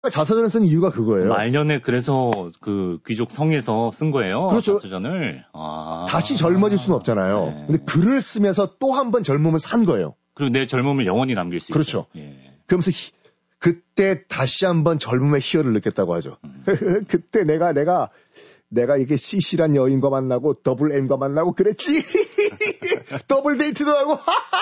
자서전을 쓴 이유가 그거예요. 말년에 그래서 그 귀족 성에서 쓴 거예요. 그렇죠. 자서전을. 다시 젊어질 수는 없잖아요. 네. 근데 글을 쓰면서 또 한 번 젊음을 산 거예요. 그리고 내 젊음을 영원히 남길 수 그렇죠. 있죠. 예. 그러면서 그때 다시 한번 젊음의 희열을 느꼈다고 하죠. 그때 내가 이렇게 시시란 여인과 만나고 더블 M과 만나고 그랬지. 더블 데이트도 하고.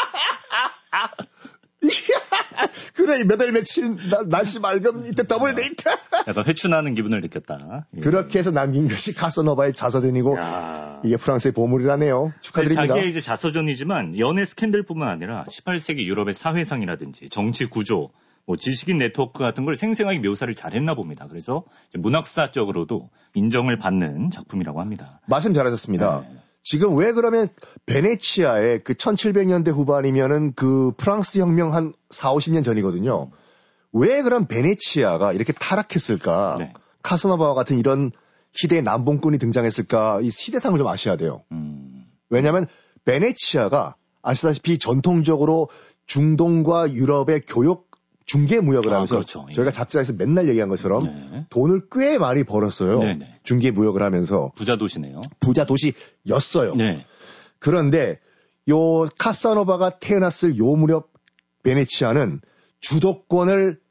그래, 몇 월 며칠 날씨 맑음 이때 더블 데이트. 약간 회춘하는 기분을 느꼈다. 예. 그렇게 해서 남긴 것이 카사노바의 자서전이고 이게 프랑스의 보물이라네요. 축하드립니다. 자기의 이제 자서전이지만 연애 스캔들뿐만 아니라 18세기 유럽의 사회상이라든지 정치 구조, 뭐 지식인 네트워크 같은 걸 생생하게 묘사를 잘했나 봅니다. 그래서 문학사적으로도 인정을 받는 작품이라고 합니다. 말씀 잘하셨습니다. 네. 지금 왜 그러면 베네치아의 그 1700년대 후반이면은 그 프랑스 혁명 한 4, 50년 전이거든요. 왜 그럼 베네치아가 이렇게 타락했을까? 네. 카사노바와 같은 이런 희대의 남봉꾼이 등장했을까? 이 시대상을 좀 아셔야 돼요. 왜냐하면 베네치아가 아시다시피 전통적으로 중동과 유럽의 교역 중개 무역을 하면서 그렇죠. 예. 저희가 잡지에서 맨날 얘기한 것처럼 네. 돈을 꽤 많이 벌었어요. 네네. 중개 무역을 하면서. 부자 도시네요. 부자 도시였어요. 네. 그런데 요 카사노바가 태어났을 요 무렵 베네치아는 주도권을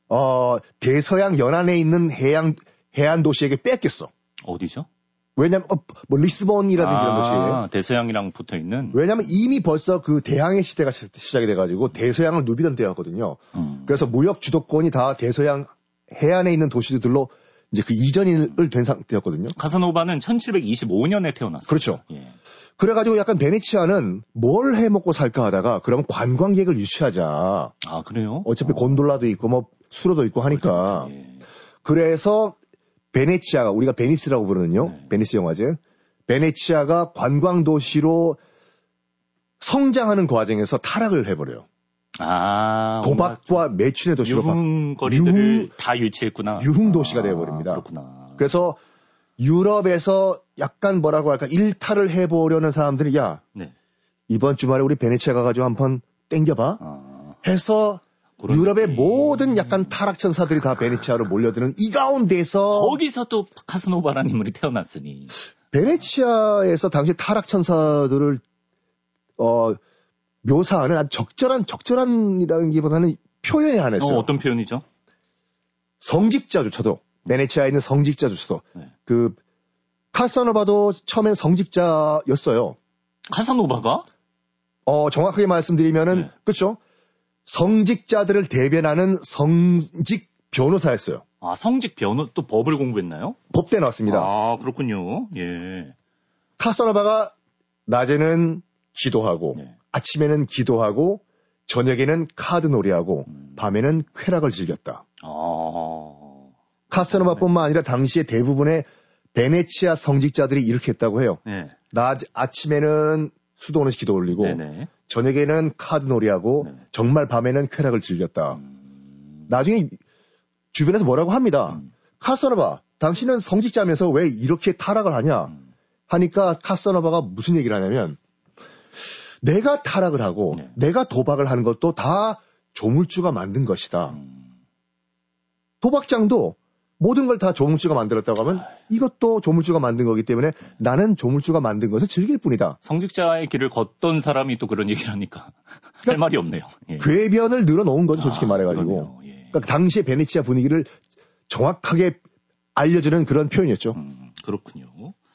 대서양 연안에 있는 해안 도시에게 뺏겼어. 어디죠? 왜냐면 뭐 리스본이라든지 이런 도시예요. 대서양이랑 붙어 있는. 왜냐면 이미 벌써 그 대항해 시대가 시작이 돼가지고 대서양을 누비던 때였거든요. 그래서 무역 주도권이 다 대서양 해안에 있는 도시들로 이제 그 이전을 된 상태였거든요. 카사노바는 1725년에 태어났어요. 그렇죠. 예. 그래가지고 약간 베네치아는 뭘 해먹고 살까 하다가 그러면 관광객을 유치하자. 아, 그래요? 어차피 곤돌라도 있고 뭐 수로도 있고 하니까. 예. 그래서 베네치아가 우리가 베니스라고 부르는요. 네. 베니스 영화제. 베네치아가 관광 도시로 성장하는 과정에서 타락을 해버려요. 도박과 매춘의 도시로 유흥거리들을 다 유치했구나. 유흥 도시가 되어버립니다. 그렇구나. 그래서 유럽에서 약간 뭐라고 할까 일탈을 해보려는 사람들이 네. 이번 주말에 우리 베네치아 가가지고 한번 땡겨봐 해서 유럽의 모든 약간 타락천사들이 다 베네치아로 몰려드는 이 가운데서 거기서 또 카사노바라는 인물이 태어났으니 베네치아에서 당시 타락천사들을 묘사하는 아주 적절한이라는 기보다는 표현이 안 했어요. 어떤 표현이죠? 성직자조차도 베네치아에 있는 성직자조차도 네. 그 카사노바도 처음엔 성직자였어요. 카사노바가? 정확하게 말씀드리면은 네. 그렇죠. 성직자들을 대변하는 성직 변호사였어요. 성직 변호 또 법을 공부했나요? 법대 나왔습니다. 그렇군요. 예. 카사노바가 낮에는 기도하고 네. 아침에는 기도하고 저녁에는 카드 놀이하고 밤에는 쾌락을 즐겼다. 카사노바뿐만 아니라 당시에 대부분의 베네치아 성직자들이 이렇게 했다고 해요. 네. 아침에는 수도원에서 기도 올리고 네네. 저녁에는 카드 놀이하고 네. 정말 밤에는 쾌락을 즐겼다. 나중에 주변에서 뭐라고 합니다. 카사노바, 당신은 성직자면서 왜 이렇게 타락을 하냐? 하니까 카사노바가 무슨 얘기를 하냐면 내가 타락을 하고 네. 내가 도박을 하는 것도 다 조물주가 만든 것이다. 도박장도 모든 걸 다 조물주가 만들었다고 하면 이것도 조물주가 만든 거기 때문에 나는 조물주가 만든 것을 즐길 뿐이다. 성직자의 길을 걷던 사람이 또 그런 얘기를 하니까 할 말이 없네요. 예. 궤변을 늘어놓은 거죠, 솔직히 말해가지고. 예. 그러니까 당시의 베네치아 분위기를 정확하게 알려주는 그런 표현이었죠. 그렇군요.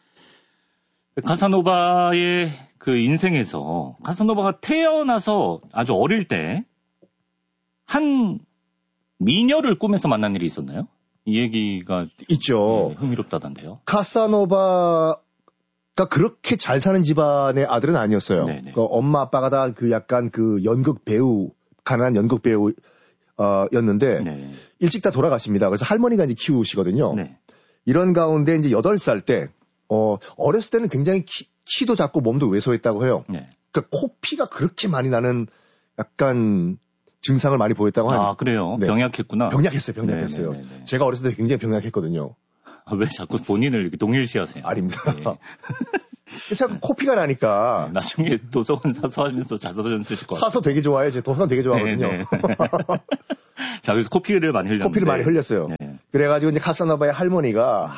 카사노바의 그 인생에서 카사노바가 태어나서 아주 어릴 때 한 미녀를 꿈에서 만난 일이 있었나요? 이 얘기가 있죠. 흥미롭다던데요. 카사노바가 그렇게 잘 사는 집안의 아들은 아니었어요. 그 엄마 아빠가 다 그 약간 그 연극 배우, 가난한 연극 배우 였는데 네. 일찍 다 돌아가십니다. 그래서 할머니가 이제 키우시거든요. 네. 이런 가운데 이제 8살 때 어렸을 때는 굉장히 키도 작고 몸도 왜소했다고 해요. 네. 그러니까 코피가 그렇게 많이 나는 약간 증상을 많이 보였다고 하니까. 그래요? 네. 병약했구나. 병약했어요. 네네네네. 제가 어렸을 때 굉장히 병약했거든요. 왜 자꾸 본인을 이렇게 동일시하세요? 아닙니다. 네. 자꾸 코피가 나니까. 나중에 도서관 사서 하면서 자서전 쓰실 것 같아요. 사서 되게 좋아해요. 제 도서관 되게 좋아하거든요. 자, 그래서 코피를 많이 흘렸는데. 코피를 많이 흘렸어요. 네. 그래가지고 이제 카사노바의 할머니가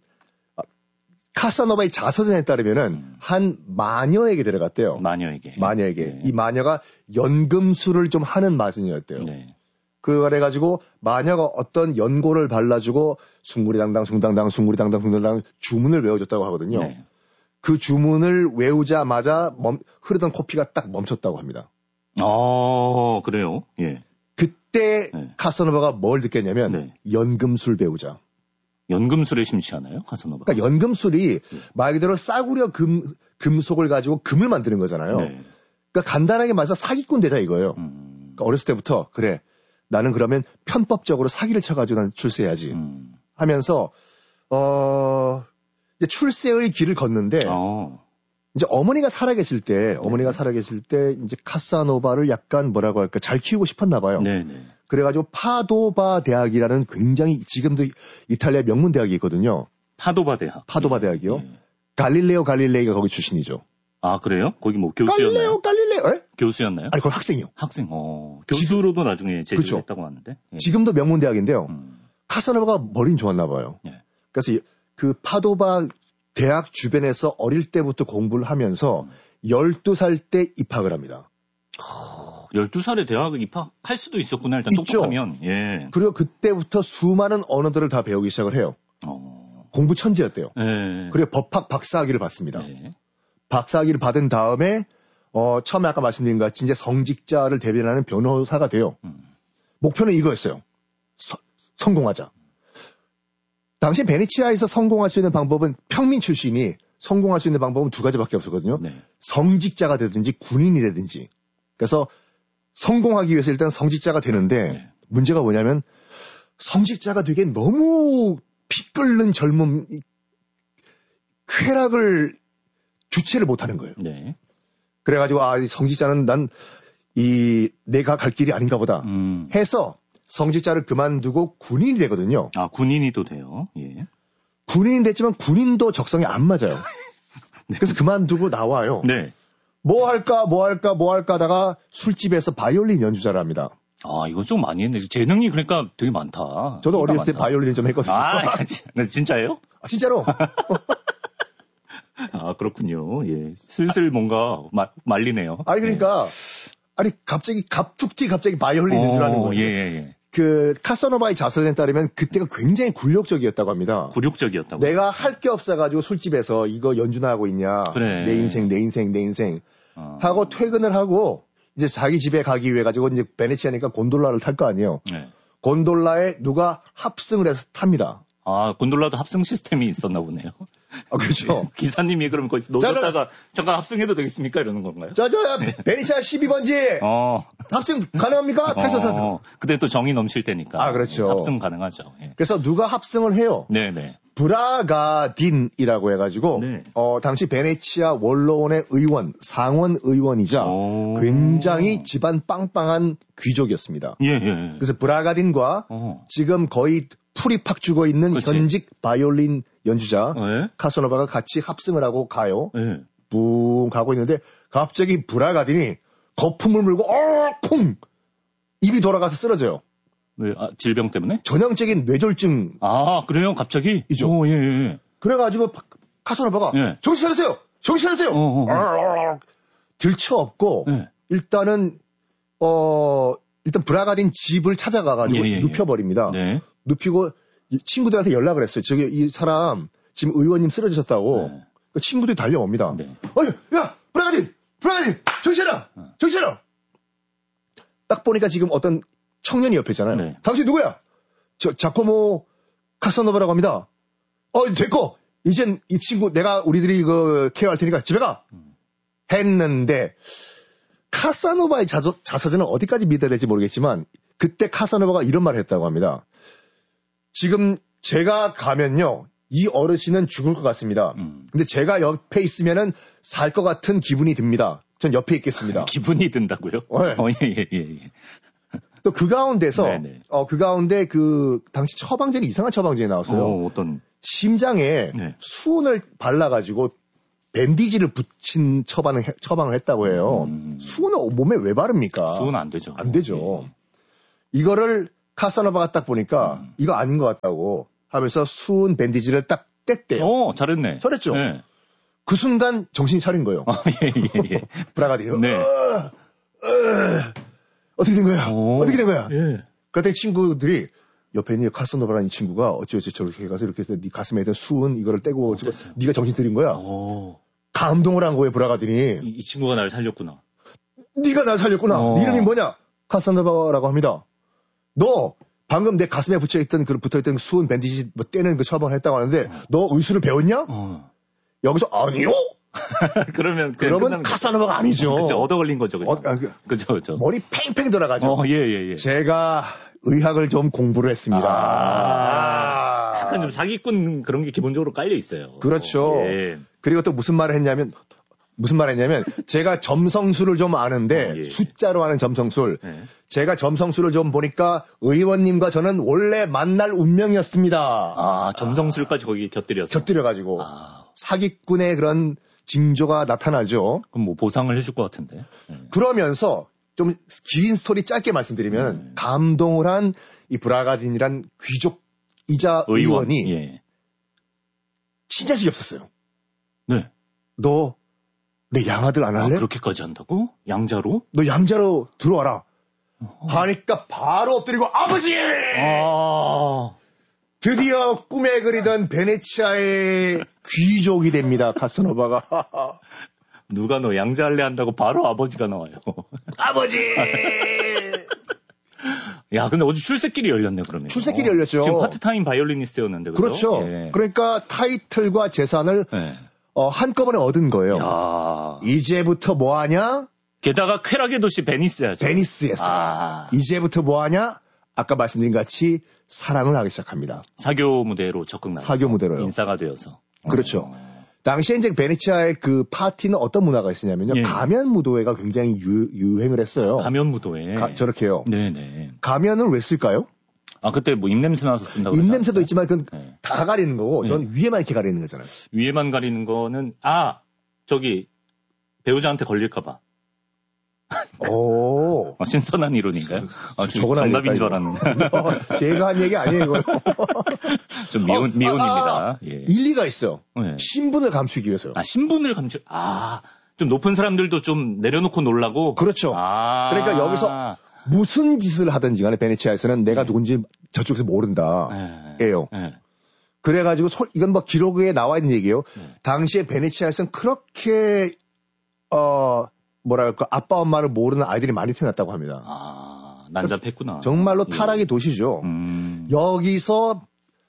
카사노바의 자서전에 따르면은 한 마녀에게 데려갔대요. 마녀에게. 네. 이 마녀가 연금술을 좀 하는 마녀였대요. 네. 그래가지고 마녀가 어떤 연고를 발라주고 숭구리당당 숭구리당당 주문을 외워줬다고 하거든요. 네. 그 주문을 외우자마자 흐르던 코피가 딱 멈췄다고 합니다. 그래요? 예. 그때 네. 카사노바가 뭘 느꼈냐면 네. 연금술 배우자. 연금술에 심취하나요? 카사노바. 그러니까 연금술이 말 그대로 싸구려 금속을 가지고 금을 만드는 거잖아요. 네. 그러니까 간단하게 말해서 사기꾼 되자 이거예요. 그러니까 어렸을 때부터 그래 나는 그러면 편법적으로 사기를 쳐가지고 난 출세해야지 하면서 이제 출세의 길을 걷는데 이제 어머니가 살아계실 때 이제 카사노바를 약간 뭐라고 할까 잘 키우고 싶었나 봐요. 네네. 그래가지고 파도바 대학이라는 굉장히 지금도 이탈리아 명문 대학이 있거든요. 파도바 대학. 파도바 대학이요. 네. 갈릴레이가 거기 출신이죠. 아, 그래요? 거기 뭐 교수였나요? 갈릴레오. 에? 교수였나요? 아니, 그건 학생이요. 학생. 교수로도 나중에 제주를 그렇죠. 했다고 하는데. 예. 지금도 명문 대학인데요. 카사노바가 머리는 좋았나 봐요. 예. 그래서 그 파도바 대학 주변에서 어릴 때부터 공부를 하면서 12살 때 입학을 합니다. 12살에 대학을 입학할 수도 있었구나. 일단 있죠. 똑똑하면. 예. 그리고 그때부터 수많은 언어들을 다 배우기 시작을 해요. 공부 천재였대요. 예. 그리고 법학 박사학위를 받습니다. 예. 박사학위를 받은 다음에 처음에 아까 말씀드린 것 같이 이제 성직자를 대변하는 변호사가 돼요. 목표는 이거였어요. 성공하자. 당시 베네치아에서 성공할 수 있는 방법은 평민 출신이 성공할 수 있는 방법은 두 가지밖에 없었거든요. 네. 성직자가 되든지 군인이 되든지. 그래서 성공하기 위해서 일단 성직자가 되는데 네. 문제가 뭐냐면 성직자가 되기엔 너무 피 끓는 젊음, 쾌락을 주체를 못하는 거예요. 네. 그래가지고 이 성직자는 내가 갈 길이 아닌가 보다 해서 성직자를 그만두고 군인이 되거든요. 아, 군인이 또 돼요. 예. 군인이 됐지만 군인도 적성에 안 맞아요. 네. 그래서 그만두고 나와요. 네. 뭐 할까 하다가 술집에서 바이올린 연주자를 합니다. 아, 이거 좀 많이 했네. 재능이 그러니까 되게 많다. 저도 어렸을 때 바이올린 좀 했거든요. 진짜예요? 진짜로? 아, 그렇군요. 예. 슬슬 뭔가 말리네요. 그러니까 갑자기 갑툭튀 바이올린 연주라는 거예요. 예. 그 카사노바의 자서전에 따르면 그때가 굉장히 굴욕적이었다고 합니다. 굴욕적이었다고. 내가 할 게 없어가지고 술집에서 이거 연주나 하고 있냐. 그래. 내 인생. 하고 퇴근을 하고 이제 자기 집에 가기 위해 가지고 이제 베네치아니까 곤돌라를 탈 거 아니에요. 네. 곤돌라에 누가 합승을 해서 탑니다. 아, 곤돌라도 합승 시스템이 있었나 보네요. 그렇죠. 기사님이 그럼 거기서 놓쳤다가 잠깐 합승해도 되겠습니까? 이러는 건가요? 베네치아 12번지 합승 가능합니까? 타서. 그때 또 정이 넘칠 때니까. 그렇죠. 합승 가능하죠. 예. 그래서 누가 합승을 해요. 네네. 브라가딘이라고 해가지고 네. 당시 베네치아 원로원의 상원 의원이자 굉장히 집안 빵빵한 귀족이었습니다. 예. 그래서 브라가딘과 지금 거의 풀이 팍 죽어 있는 그치. 현직 바이올린 연주자 네. 카사노바가 같이 합승을 하고 가요. 네. 뿡 가고 있는데 갑자기 브라가딘이 거품을 물고 쿵 입이 돌아가서 쓰러져요. 왜? 질병 때문에? 전형적인 뇌졸중. 아, 그래요? 갑자기? 이죠. 예. 그래가지고 카사노바가 예. 정신 차리세요. 들쳐업고 일단 브라가딘 집을 찾아가가지고 눕혀버립니다. 네. 눕히고 친구들한테 연락을 했어요. 이 사람 지금 의원님 쓰러지셨다고. 네. 그 친구들이 달려옵니다. 네. 야, 브라가딘, 정신 차려. 딱 보니까 지금 어떤 청년이 옆에 있잖아요. 네. 당신 누구야? 자코모 카사노바라고 합니다. 됐고 이젠 이 친구 우리들이 케어할 테니까 집에 가. 했는데 카사노바의 자서전은 어디까지 믿어야 될지 모르겠지만 그때 카사노바가 이런 말을 했다고 합니다. 지금 제가 가면요 이 어르신은 죽을 것 같습니다. 근데 제가 옆에 있으면은 살 것 같은 기분이 듭니다. 전 옆에 있겠습니다. 기분이 든다고요? 네. 예. 또 그 가운데서 네네. 그 가운데 이상한 처방전이 나왔어요. 어떤 심장에 네. 수은을 발라가지고 밴디지를 붙인 처방을 했다고 해요. 수은을 몸에 왜 바릅니까? 수은 안 되죠. 안 되죠. 예. 이거를 카사노바가 딱 보니까 이거 아닌 것 같다고 하면서 수은 밴디지를 딱 뗐대요. 잘했네. 잘했죠. 네. 그 순간 정신이 차린 거예요. 예. 브라가디요. 네. 어떻게 된 거야? 어떻게 된 거야? 예. 그랬더니 친구들이 옆에 있는 카사노바라는 이 친구가 어찌어찌 저렇게 가서 이렇게 해서 네 가슴에 있던 수은 이거를 떼고 네가 정신 들인 거야. 감동을 한 거예요, 브라가디니. 이 친구가 날 살렸구나. 네가 날 살렸구나. 네 이름이 뭐냐? 카사노바라고 합니다. 너 방금 내 가슴에 붙어있던 수은 밴디지 뭐 떼는 그 처방을 했다고 하는데 너 의술을 배웠냐? 여기서 아니요? 그러면 카사노바가 아니죠. 그죠. 얻어 걸린 거죠. 그죠. 머리 팽팽 돌아가죠. 예. 제가 의학을 좀 공부를 했습니다. 약간 좀 사기꾼 그런 게 기본적으로 깔려 있어요. 그렇죠. 예. 그리고 또 무슨 말을 했냐면 제가 점성술을 좀 아는데 숫자로 하는 점성술. 제가 점성술을 좀 보니까 의원님과 저는 원래 만날 운명이었습니다. 점성술까지 거기 곁들여가지고 사기꾼의 그런 징조가 나타나죠. 그럼 뭐 보상을 해줄 것 같은데. 그러면서 좀 긴 스토리 짧게 말씀드리면 감동을 한 이 브라가딘이란 귀족이자 의원이 친자식이 없었어요. 네. 너 내 양아들 안 할래? 그렇게까지 한다고? 양자로? 너 양자로 들어와라. 하니까 바로 엎드리고 아버지! 드디어 꿈에 그리던 베네치아의 귀족이 됩니다. 카사노바가. 누가 너 양자할래 한다고 바로 아버지가 나와요. 아버지! 야, 근데 어제 출세길이 열렸네, 그러면. 출세길이 열렸죠. 지금 파트타임 바이올리니스트였는데, 그렇죠? 그렇죠. 그러니까 타이틀과 재산을 한꺼번에 얻은 거예요. 야. 이제부터 뭐 하냐? 게다가 쾌락의 도시 베니스야죠. 베니스에서. 이제부터 뭐 하냐? 아까 말씀드린 같이 사랑을 하기 시작합니다. 사교 무대로 적극 나가서. 사교 무대로요. 인싸가 되어서. 그렇죠. 당시에 이제 베네치아의 그 파티는 어떤 문화가 있었냐면요. 가면 무도회가 굉장히 유행을 했어요. 가면 무도회. 저렇게요. 네네. 가면을 왜 쓸까요? 그때 뭐 입냄새 나서 쓴다고. 입냄새도 있지만 그건 다 가리는 거고, 전 위에만 이렇게 가리는 거잖아요. 위에만 가리는 거는, 배우자한테 걸릴까봐. 오. 신선한 이론인가요? 정답인 줄 알았는데. 제가 한 얘기 아니에요, 이거. 좀 미혼입니다. 일리가 있어. 신분을 감추기 위해서요. 신분을 좀 높은 사람들도 좀 내려놓고 놀라고? 그렇죠. 그러니까 여기서 무슨 짓을 하든지 간에 베네치아에서는 내가 누군지 저쪽에서 모른다. 예요. 그래가지고 이건 뭐 기록에 나와 있는 얘기예요. 당시에 베네치아에서는 그렇게 아빠 엄마를 모르는 아이들이 많이 태어났다고 합니다. 난잡했구나. 정말로 타락의 도시죠. 여기서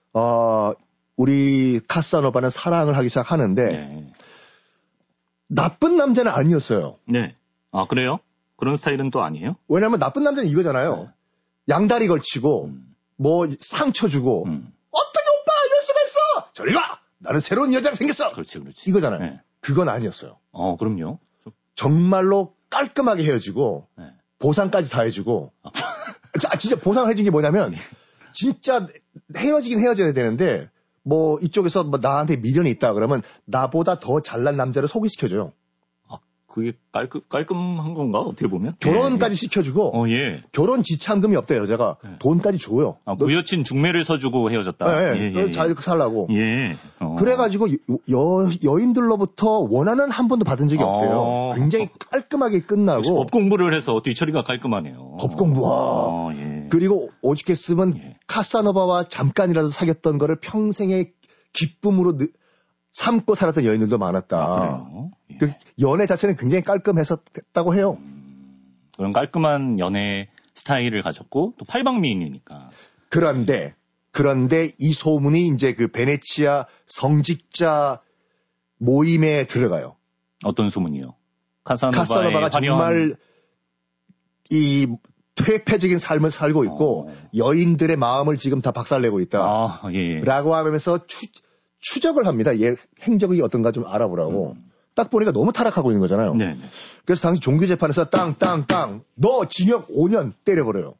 우리 카사노바는 사랑을 하기 시작하는데 나쁜 남자는 아니었어요. 네. 그래요? 그런 스타일은 또 아니에요? 왜냐하면 나쁜 남자는 이거잖아요. 양다리 걸치고 뭐 상처 주고 어떻게 오빠 이럴 수가 있어? 저리 가! 나는 새로운 여자가 생겼어. 그렇지. 이거잖아요. 그건 아니었어요. 그럼요. 정말로 깔끔하게 헤어지고 보상까지 다 해주고 진짜 보상을 해준 게 뭐냐면 진짜 헤어지긴 헤어져야 되는데 뭐 이쪽에서 뭐 나한테 미련이 있다 그러면 나보다 더 잘난 남자를 소개시켜줘요. 그게 깔끔한 건가? 어떻게 보면? 결혼까지 시켜주고 결혼 지참금이 없대 여자가 돈까지 줘요. 부여친 중매를 서주고 헤어졌다. 잘 살라고. 그래가지고 여인들로부터 원하는 한 번도 받은 적이 없대요. 굉장히 깔끔하게 끝나고. 법 공부를 해서 뒤처리가 깔끔하네요. 법 공부. 그리고 오죽했으면 카사노바와 잠깐이라도 사귀었던 거를 평생의 기쁨으로 삼고 살았던 여인들도 많았다. 그 연애 자체는 굉장히 깔끔했었다고 해요. 그런 깔끔한 연애 스타일을 가졌고 또 팔방미인이니까. 그런데 이 소문이 이제 그 베네치아 성직자 모임에 들어가요. 어떤 소문이요? 카사노바가 정말 이 퇴폐적인 삶을 살고 있고 여인들의 마음을 지금 다 박살내고 있다. 라고 하면서 추적을 합니다. 얘 행적이 어떤가 좀 알아보라고. 딱 보니까 너무 타락하고 있는 거잖아요. 그래서 당시 종교재판에서 땅 너 징역 5년 때려버려요.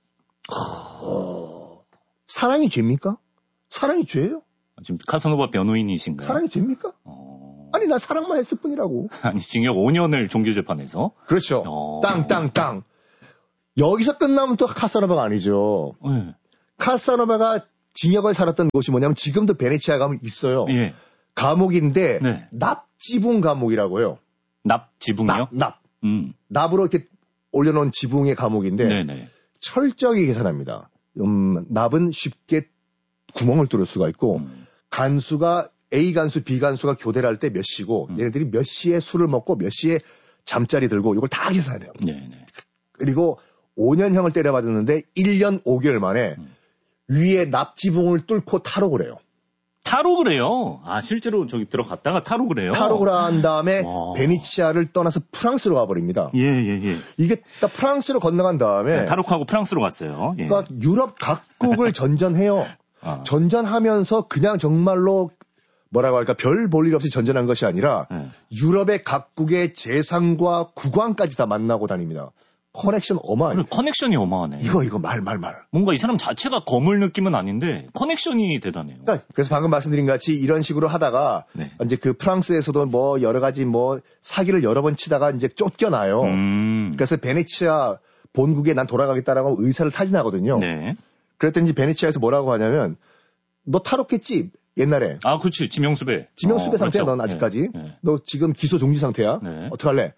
사랑이 죄입니까? 사랑이 죄예요? 지금 카사노바 변호인이신가요? 사랑이 죄입니까? 아니 나 사랑만 했을 뿐이라고. 아니 징역 5년을 종교재판에서? 그렇죠. 땅 여기서 끝나면 또 카사노바가 아니죠. 카사노바가 징역을 살았던 곳이 뭐냐면 지금도 베네치아 가면 있어요. 예. 감옥인데 네. 납지붕 감옥이라고요. 납지붕이요? 납. 납으로 이렇게 올려놓은 지붕의 감옥인데 네네. 철저하게 계산합니다. 납은 쉽게 구멍을 뚫을 수가 있고 간수가 A 간수, B 간수가 교대를 할 때 몇 시고 얘네들이 몇 시에 술을 먹고 몇 시에 잠자리 들고 이걸 다 계산해요. 네네. 그리고 5년형을 때려받았는데 1년 5개월 만에 위에 납지붕을 뚫고 탈옥을 해요. 탈옥을 해요? 아, 실제로 저기 들어갔다가 탈옥을 해요? 탈옥을 한 다음에 와. 베니치아를 떠나서 프랑스로 가버립니다. 예. 이게 딱 프랑스로 건너간 다음에 네, 탈옥하고 프랑스로 갔어요. 예. 그러니까 유럽 각국을 전전해요. 아. 전전하면서 그냥 정말로 뭐라고 할까 별 볼 일 없이 전전한 것이 아니라 유럽의 각국의 재상과 국왕까지 다 만나고 다닙니다. 커넥션 어마어마해. 커넥션이 어마하네. 이거 말. 뭔가 이 사람 자체가 거물 느낌은 아닌데 커넥션이 대단해요. 그러니까 그래서 방금 말씀드린 같이 이런 식으로 하다가 네. 이제 그 프랑스에서도 뭐 여러 가지 뭐 사기를 여러 번 치다가 이제 쫓겨나요. 그래서 베네치아 본국에 난 돌아가겠다라고 의사를 타진하거든요. 네. 그랬더니 베네치아에서 뭐라고 하냐면 너 탈옥했지 옛날에. 아, 그렇지. 지명수배. 지명수배 상태야 그렇죠. 넌 아직까지. 네. 너 지금 기소 중지 상태야. 네. 어떡할래?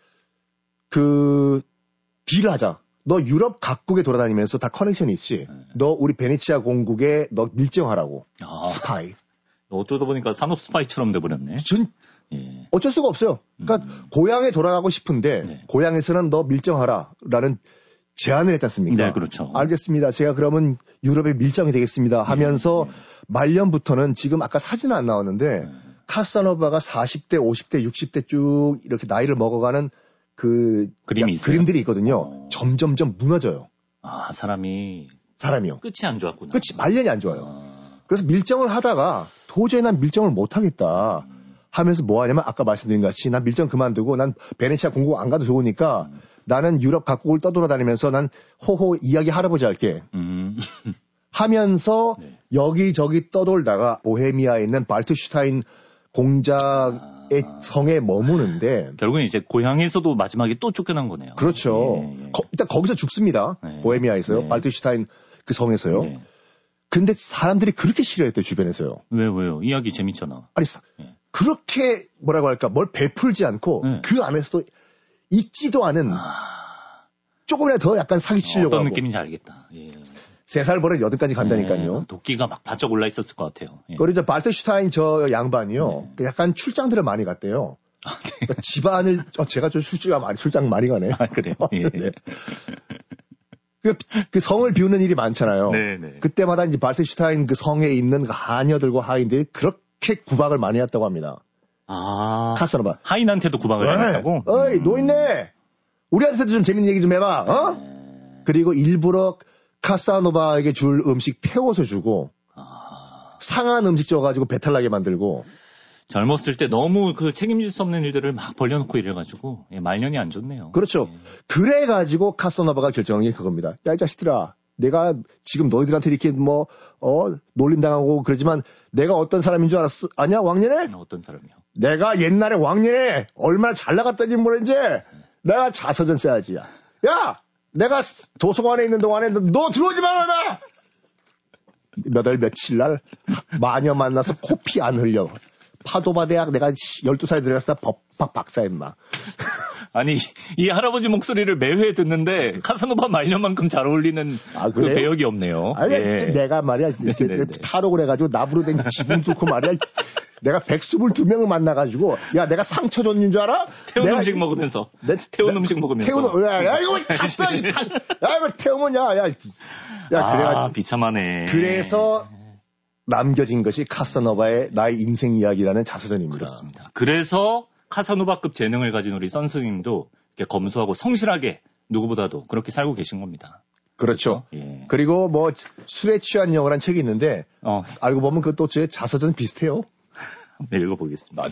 딜을 하자. 너 유럽 각국에 돌아다니면서 다 커넥션이 있지. 너 우리 베네치아 공국에 너 밀정하라고. 아, 스파이. 어쩌다 보니까 산업 스파이처럼 돼버렸네. 예. 어쩔 수가 없어요. 그러니까 고향에 돌아가고 싶은데 네. 고향에서는 너 밀정하라라는 제안을 했지 않습니까? 네, 그렇죠. 알겠습니다. 제가 그러면 유럽에 밀정이 되겠습니다 하면서 말년부터는 지금 아까 사진은 안 나왔는데 카사노바가 40대, 50대, 60대 쭉 이렇게 나이를 먹어가는 그 그림들이 있거든요. 점점점 무너져요. 아, 사람이요. 끝이 안 좋았구나. 말년이 안 좋아요. 그래서 밀정을 하다가 도저히 난 밀정을 못 하겠다 하면서 뭐 하냐면 아까 말씀드린 같이 난 밀정 그만두고 난 베네치아 공국 안 가도 좋으니까 나는 유럽 각국을 떠돌아다니면서 난 호호 이야기 할아버지 할게. 하면서 네. 여기저기 떠돌다가 보헤미아에 있는 발트슈타인 공작의 성에 머무는데 결국은 이제 고향에서도 마지막에 또 쫓겨난 거네요. 그렇죠. 예. 일단 거기서 죽습니다. 네. 보헤미아에서요. 네. 발트슈타인 그 성에서요. 네. 근데 사람들이 그렇게 싫어했대요, 주변에서요. 왜요? 이야기 재밌잖아. 아니, 네. 그렇게 뭐라고 할까, 뭘 베풀지 않고 네. 그 안에서도 있지도 않은 조금이라도 더 약간 사기치려고 어떤 하고. 느낌인지 알겠다. 예. 3살 버릇 8까지 간다니까요. 네. 도끼가 막 바짝 올라 있었을 것 같아요. 예. 그리고 이제 발트슈타인 저 양반이요. 약간 출장들을 많이 갔대요. 그러니까 집안을, 제가 좀 출장 많이 가네. 아, 그래요? 예. 네. 그 성을 비우는 일이 많잖아요. 네네. 그때마다 이제 발트슈타인 그 성에 있는 그 하녀들과 하인들이 그렇게 구박을 많이 했다고 합니다. 아. 카사노바. 하인한테도 구박을 했다고? 어이, 노인네! 우리한테도 좀 재밌는 얘기 좀 해봐, 어? 그리고 일부러 카사노바에게 줄 음식 태워서 주고, 상한 음식 줘가지고 배탈나게 만들고. 젊었을 때 너무 그 책임질 수 없는 일들을 막 벌려놓고 이래가지고, 예, 말년이 안 좋네요. 그렇죠. 예. 그래가지고 카사노바가 결정한 게 그겁니다. 야, 이 자식들아. 내가 지금 너희들한테 이렇게 놀림당하고 그러지만 내가 어떤 사람인 줄 알았어? 아냐, 왕년에? 어떤 사람이요? 내가 옛날에 왕년에 얼마나 잘 나갔던지 모르는지 내가 자서전 써야지. 야! 내가 도서관에 있는 동안에 너 들어오지 마! 몇 월 며칠 날 마녀 만나서 코피 안 흘려. 파도바 대학 내가 12살에 들어갔을 때 법학 박사 임마. 아니, 이 할아버지 목소리를 매회 듣는데 카사노바 말년만큼 잘 어울리는 그 배역이 없네요. 아니, 예. 내가 말이야. 탈옥을 해가지고 나부로 된 지붕 뚫고 말이야. 내가 122명을 만나가지고, 야, 내가 상처 줬는 줄 알아? 태운 음식 먹으면서. 태운 음식 먹으면서. 야, 이거 탔어! 야, 이거 태우면, 야, 그래가지고. 비참하네. 그래서 남겨진 것이 카사노바의 나의 인생 이야기라는 자서전입니다. 그렇습니다. 그래서 카사노바급 재능을 가진 우리 선생님도 이렇게 검소하고 성실하게 누구보다도 그렇게 살고 계신 겁니다. 그렇죠. 예. 그리고 뭐, 술에 취한 영어란 책이 있는데, 알고 보면 그것도 제 자서전 비슷해요. 한번 읽어보겠습니다.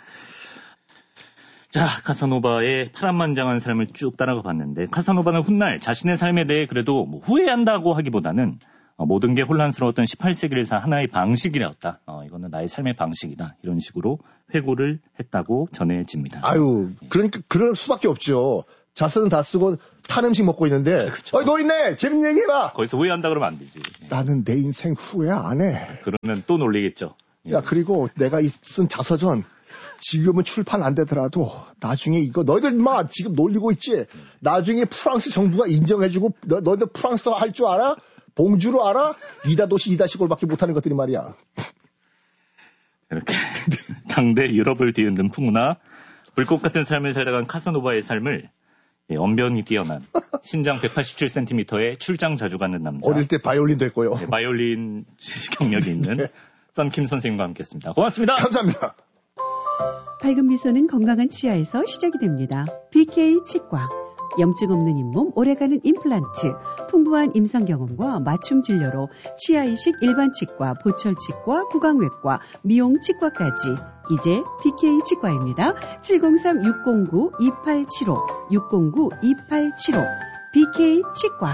자, 카사노바의 파란만장한 삶을 쭉 따라가 봤는데, 카사노바는 훗날 자신의 삶에 대해 그래도 뭐 후회한다고 하기보다는 모든 게 혼란스러웠던 18세기를 산 하나의 방식이었다. 이거는 나의 삶의 방식이다. 이런 식으로 회고를 했다고 전해집니다. 아유, 그러니까 그럴 수밖에 없죠. 자 쓰는 다 쓰고 탄 음식 먹고 있는데 그쵸. 너 있네 재밌는 얘기 해봐. 거기서 후회한다 그러면 안 되지. 나는 내 인생 후회 안 해. 그러면 또 놀리겠죠. 야 그리고 내가 쓴 자서전 지금은 출판 안 되더라도 나중에 이거 너희들 마 지금 놀리고 있지. 나중에 프랑스 정부가 인정해주고 너희들 프랑스어 할 줄 알아? 봉주로 알아? 이다도시 이다시골밖에 못하는 것들이 말이야. 이렇게 당대 유럽을 뒤흔든 풍우나 불꽃 같은 삶을 살아간 카사노바의 삶을 언변이 뛰어난 신장 187cm의 출장 자주 가는 남자. 어릴 때 바이올린도 했고요. 네, 바이올린 경력이 있는 네. 썬킴 선생님과 함께했습니다. 고맙습니다. 감사합니다. 밝은 미소는 건강한 치아에서 시작이 됩니다. BK 치과. 염증 없는 잇몸, 오래가는 임플란트, 풍부한 임상 경험과 맞춤 진료로 치아 이식 일반 치과, 보철 치과, 구강외과, 미용 치과까지 이제 BK 치과입니다. 703-609-2875, 609-2875, BK 치과.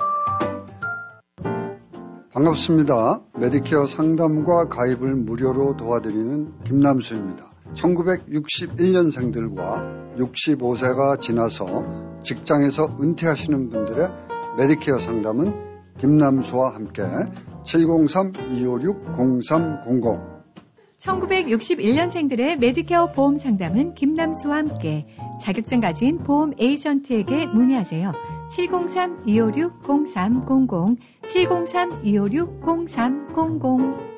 반갑습니다. 메디케어 상담과 가입을 무료로 도와드리는 김남수입니다. 1961년생들과 65세가 지나서 직장에서 은퇴하시는 분들의 메디케어 상담은 김남수와 함께 703-256-0300 1961년생들의 메디케어 보험 상담은 김남수와 함께 자격증 가진 보험 에이전트에게 문의하세요. 703-256-0300 703-256-0300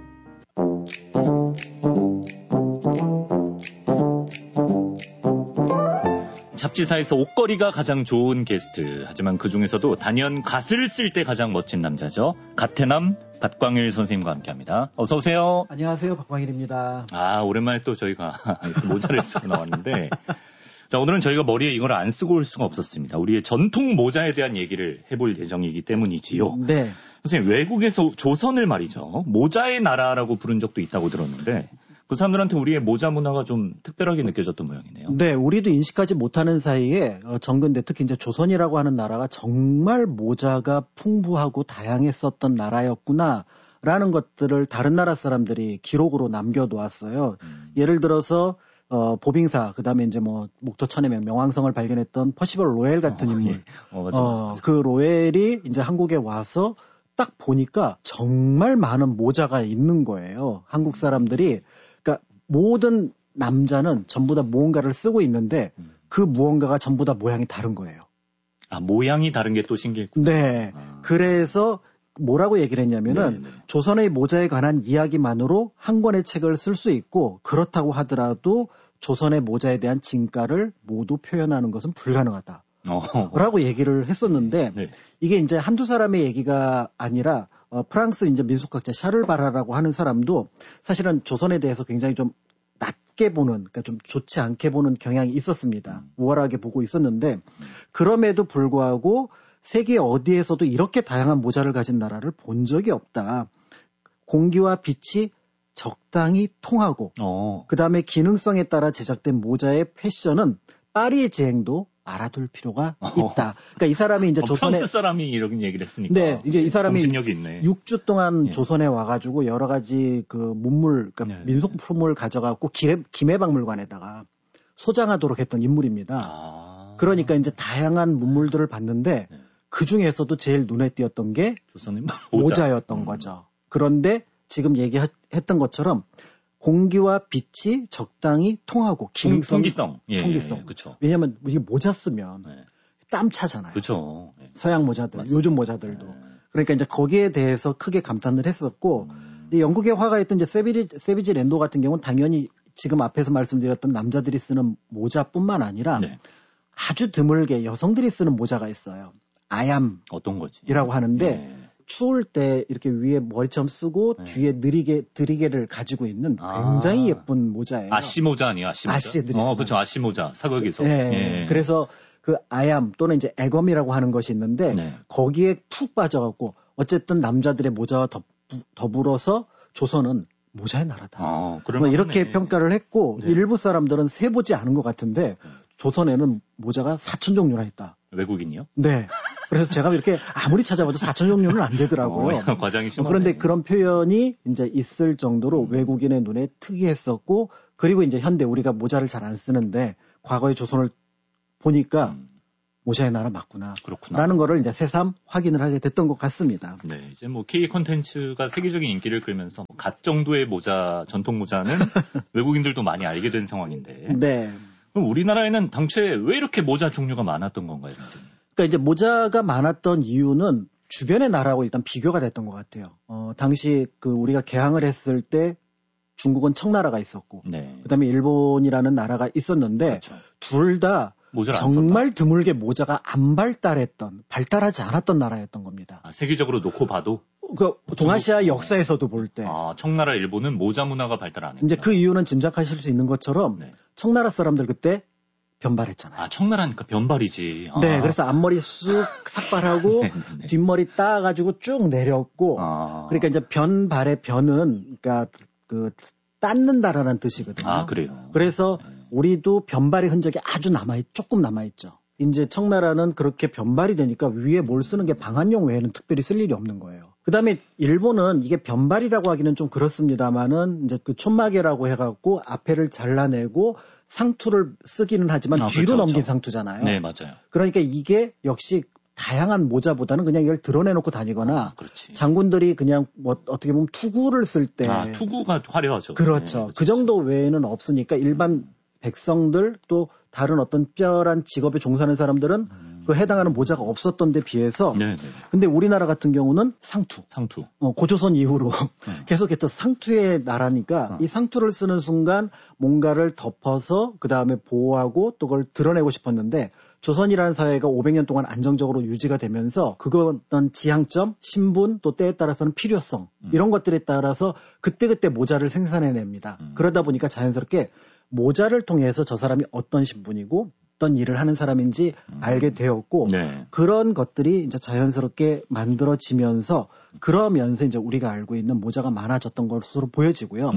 잡지사에서 옷걸이가 가장 좋은 게스트. 하지만 그 중에서도 단연 갓을 쓸 때 가장 멋진 남자죠. 갓태남 박광일 선생님과 함께합니다. 어서 오세요. 안녕하세요. 박광일입니다. 아, 오랜만에 또 저희가 모자를 쓰고 나왔는데 자, 오늘은 저희가 머리에 이걸 안 쓰고 올 수가 없었습니다. 우리의 전통 모자에 대한 얘기를 해볼 예정이기 때문이지요. 네. 선생님, 외국에서 조선을 말이죠. 모자의 나라라고 부른 적도 있다고 들었는데 그 사람들한테 우리의 모자 문화가 좀 특별하게 느껴졌던 모양이네요. 네, 우리도 인식하지 못하는 사이에 정근대 특히 이제 조선이라고 하는 나라가 정말 모자가 풍부하고 다양했었던 나라였구나라는 것들을 다른 나라 사람들이 기록으로 남겨놓았어요. 예를 들어서 보빙사, 그다음에 이제 뭐 목토천의 명왕성을 발견했던 퍼시벌 로엘 같은 인물. 예. 맞아. 그 로엘이 이제 한국에 와서 딱 보니까 정말 많은 모자가 있는 거예요. 한국 사람들이. 그러니까 모든 남자는 전부 다 무언가를 쓰고 있는데 그 무언가가 전부 다 모양이 다른 거예요. 아, 모양이 다른 게 또 신기했군요. 네. 그래서 뭐라고 얘기를 했냐면은 네네. 조선의 모자에 관한 이야기만으로 한 권의 책을 쓸 수 있고 그렇다고 하더라도 조선의 모자에 대한 진가를 모두 표현하는 것은 불가능하다. 라고 얘기를 했었는데 네. 이게 이제 한두 사람의 얘기가 아니라 프랑스 이제 민속학자 샤를 바라라고 하는 사람도 사실은 조선에 대해서 굉장히 좀 낮게 보는, 그러니까 좀 좋지 않게 보는 경향이 있었습니다. 우월하게 보고 있었는데 그럼에도 불구하고 세계 어디에서도 이렇게 다양한 모자를 가진 나라를 본 적이 없다. 공기와 빛이 적당히 통하고 그다음에 기능성에 따라 제작된 모자의 패션은 파리의 제행도 알아둘 필요가 있다. 그러니까 이 사람이 이제 조선에 프랑스 사람이 이런 얘기를 했으니까. 네, 이제 이 사람이 공신력이 있네. 6주 동안 예. 조선에 와가지고 여러 가지 그 문물, 그러니까 네. 민속품을 가져가고 김해박물관에다가 소장하도록 했던 인물입니다. 그러니까 이제 다양한 문물들을 봤는데 네. 그 중에서도 제일 눈에 띄었던 게 조선의 모자였던 거죠. 그런데 지금 얘기했던 것처럼 공기와 빛이 적당히 통하고 통기성. 예, 통기성. 그렇죠. 왜냐하면 이게 모자 쓰면 네. 땀 차잖아요. 그렇죠. 예. 서양 모자들, 맞습니다. 요즘 모자들도. 네. 그러니까 이제 거기에 대해서 크게 감탄을 했었고 이 영국의 화가였던 이제 세비지 랜도 같은 경우는 당연히 지금 앞에서 말씀드렸던 남자들이 쓰는 모자뿐만 아니라 네. 아주 드물게 여성들이 쓰는 모자가 있어요. 아얌이라고 어떤 거지? 하는데 예. 추울 때 이렇게 위에 머리처럼 쓰고 네. 뒤에 드리개를 가지고 있는 굉장히 예쁜 모자예요. 아씨 모자 아니에요? 아씨 모자. 아씨들이 쓰는. 그렇죠. 아씨 모자. 사극에서. 네. 예. 그래서 그 아얌 또는 이제 애검이라고 하는 것이 있는데 네. 거기에 푹 빠져갖고 어쨌든 남자들의 모자와 더불어서 조선은 모자의 나라다. 뭐 이렇게 평가를 했고 네. 일부 사람들은 세보지 않은 것 같은데 조선에는 모자가 4천 종류나 있다. 외국인이요? 네. 그래서 제가 이렇게 아무리 찾아봐도 4천 종류는 안 되더라고요. 과장이 심하네. 그런데 그런 표현이 이제 있을 정도로 외국인의 눈에 특이했었고 그리고 이제 현대 우리가 모자를 잘 안 쓰는데 과거의 조선을 보니까 모자의 나라 맞구나. 그렇구나. 라는 거를 이제 새삼 확인을 하게 됐던 것 같습니다. 네, 이제 뭐 K 콘텐츠가 세계적인 인기를 끌면서 갓 정도의 모자, 전통 모자는 외국인들도 많이 알게 된 상황인데. 네. 그럼 우리나라에는 당초에 왜 이렇게 모자 종류가 많았던 건가요, 선생님? 그러니까 이제 모자가 많았던 이유는 주변의 나라하고 일단 비교가 됐던 것 같아요. 당시 우리가 개항을 했을 때 중국은 청나라가 있었고, 네. 그다음에 일본이라는 나라가 있었는데, 그렇죠. 둘 다 정말 드물게 모자가 안 발달하지 않았던 나라였던 겁니다. 아, 세계적으로 놓고 봐도? 동아시아 역사에서도 볼 때. 아, 청나라 일본은 모자 문화가 발달 안 했구나. 이제 그 이유는 짐작하실 수 있는 것처럼, 네. 청나라 사람들 그때 변발했잖아요. 아, 청나라니까 변발이지. 아. 네, 그래서 앞머리 쑥 삭발하고, 뒷머리 따가지고 쭉 내렸고, 그러니까 이제 변발의 변은, 그러니까 닦는다라는 뜻이거든요. 아, 그래요. 그래서 우리도 변발의 흔적이 아주 조금 남아있죠. 이제 청나라는 그렇게 변발이 되니까 위에 뭘 쓰는 게 방한용 외에는 특별히 쓸 일이 없는 거예요. 그 다음에 일본은 이게 변발이라고 하기는 좀 그렇습니다만은 이제 촌마개라고 해갖고 앞에를 잘라내고 상투를 쓰기는 하지만 뒤로 그렇죠, 넘긴 그렇죠. 상투잖아요. 네, 맞아요. 그러니까 이게 역시 다양한 모자보다는 그냥 이걸 드러내놓고 다니거나 그렇지. 장군들이 그냥 어떻게 보면 투구를 쓸 때 투구가 화려하죠. 그렇죠. 네, 그 정도 외에는 없으니까 일반 백성들 또 다른 어떤 특별한 직업에 종사하는 사람들은 그 해당하는 모자가 없었던 데 비해서 근데 우리나라 같은 경우는 상투. 고조선 이후로 계속해서 상투의 나라니까 이 상투를 쓰는 순간 뭔가를 덮어서 그다음에 보호하고 또 그걸 드러내고 싶었는데 조선이라는 사회가 500년 동안 안정적으로 유지가 되면서 그거 어떤 지향점, 신분, 또 때에 따라서는 필요성 이런 것들에 따라서 그때그때 모자를 생산해냅니다. 그러다 보니까 자연스럽게 모자를 통해서 저 사람이 어떤 신분이고 어떤 일을 하는 사람인지 알게 되었고 그런 것들이 이제 자연스럽게 만들어지면서 그러면서 이제 우리가 알고 있는 모자가 많아졌던 것으로 보여지고요.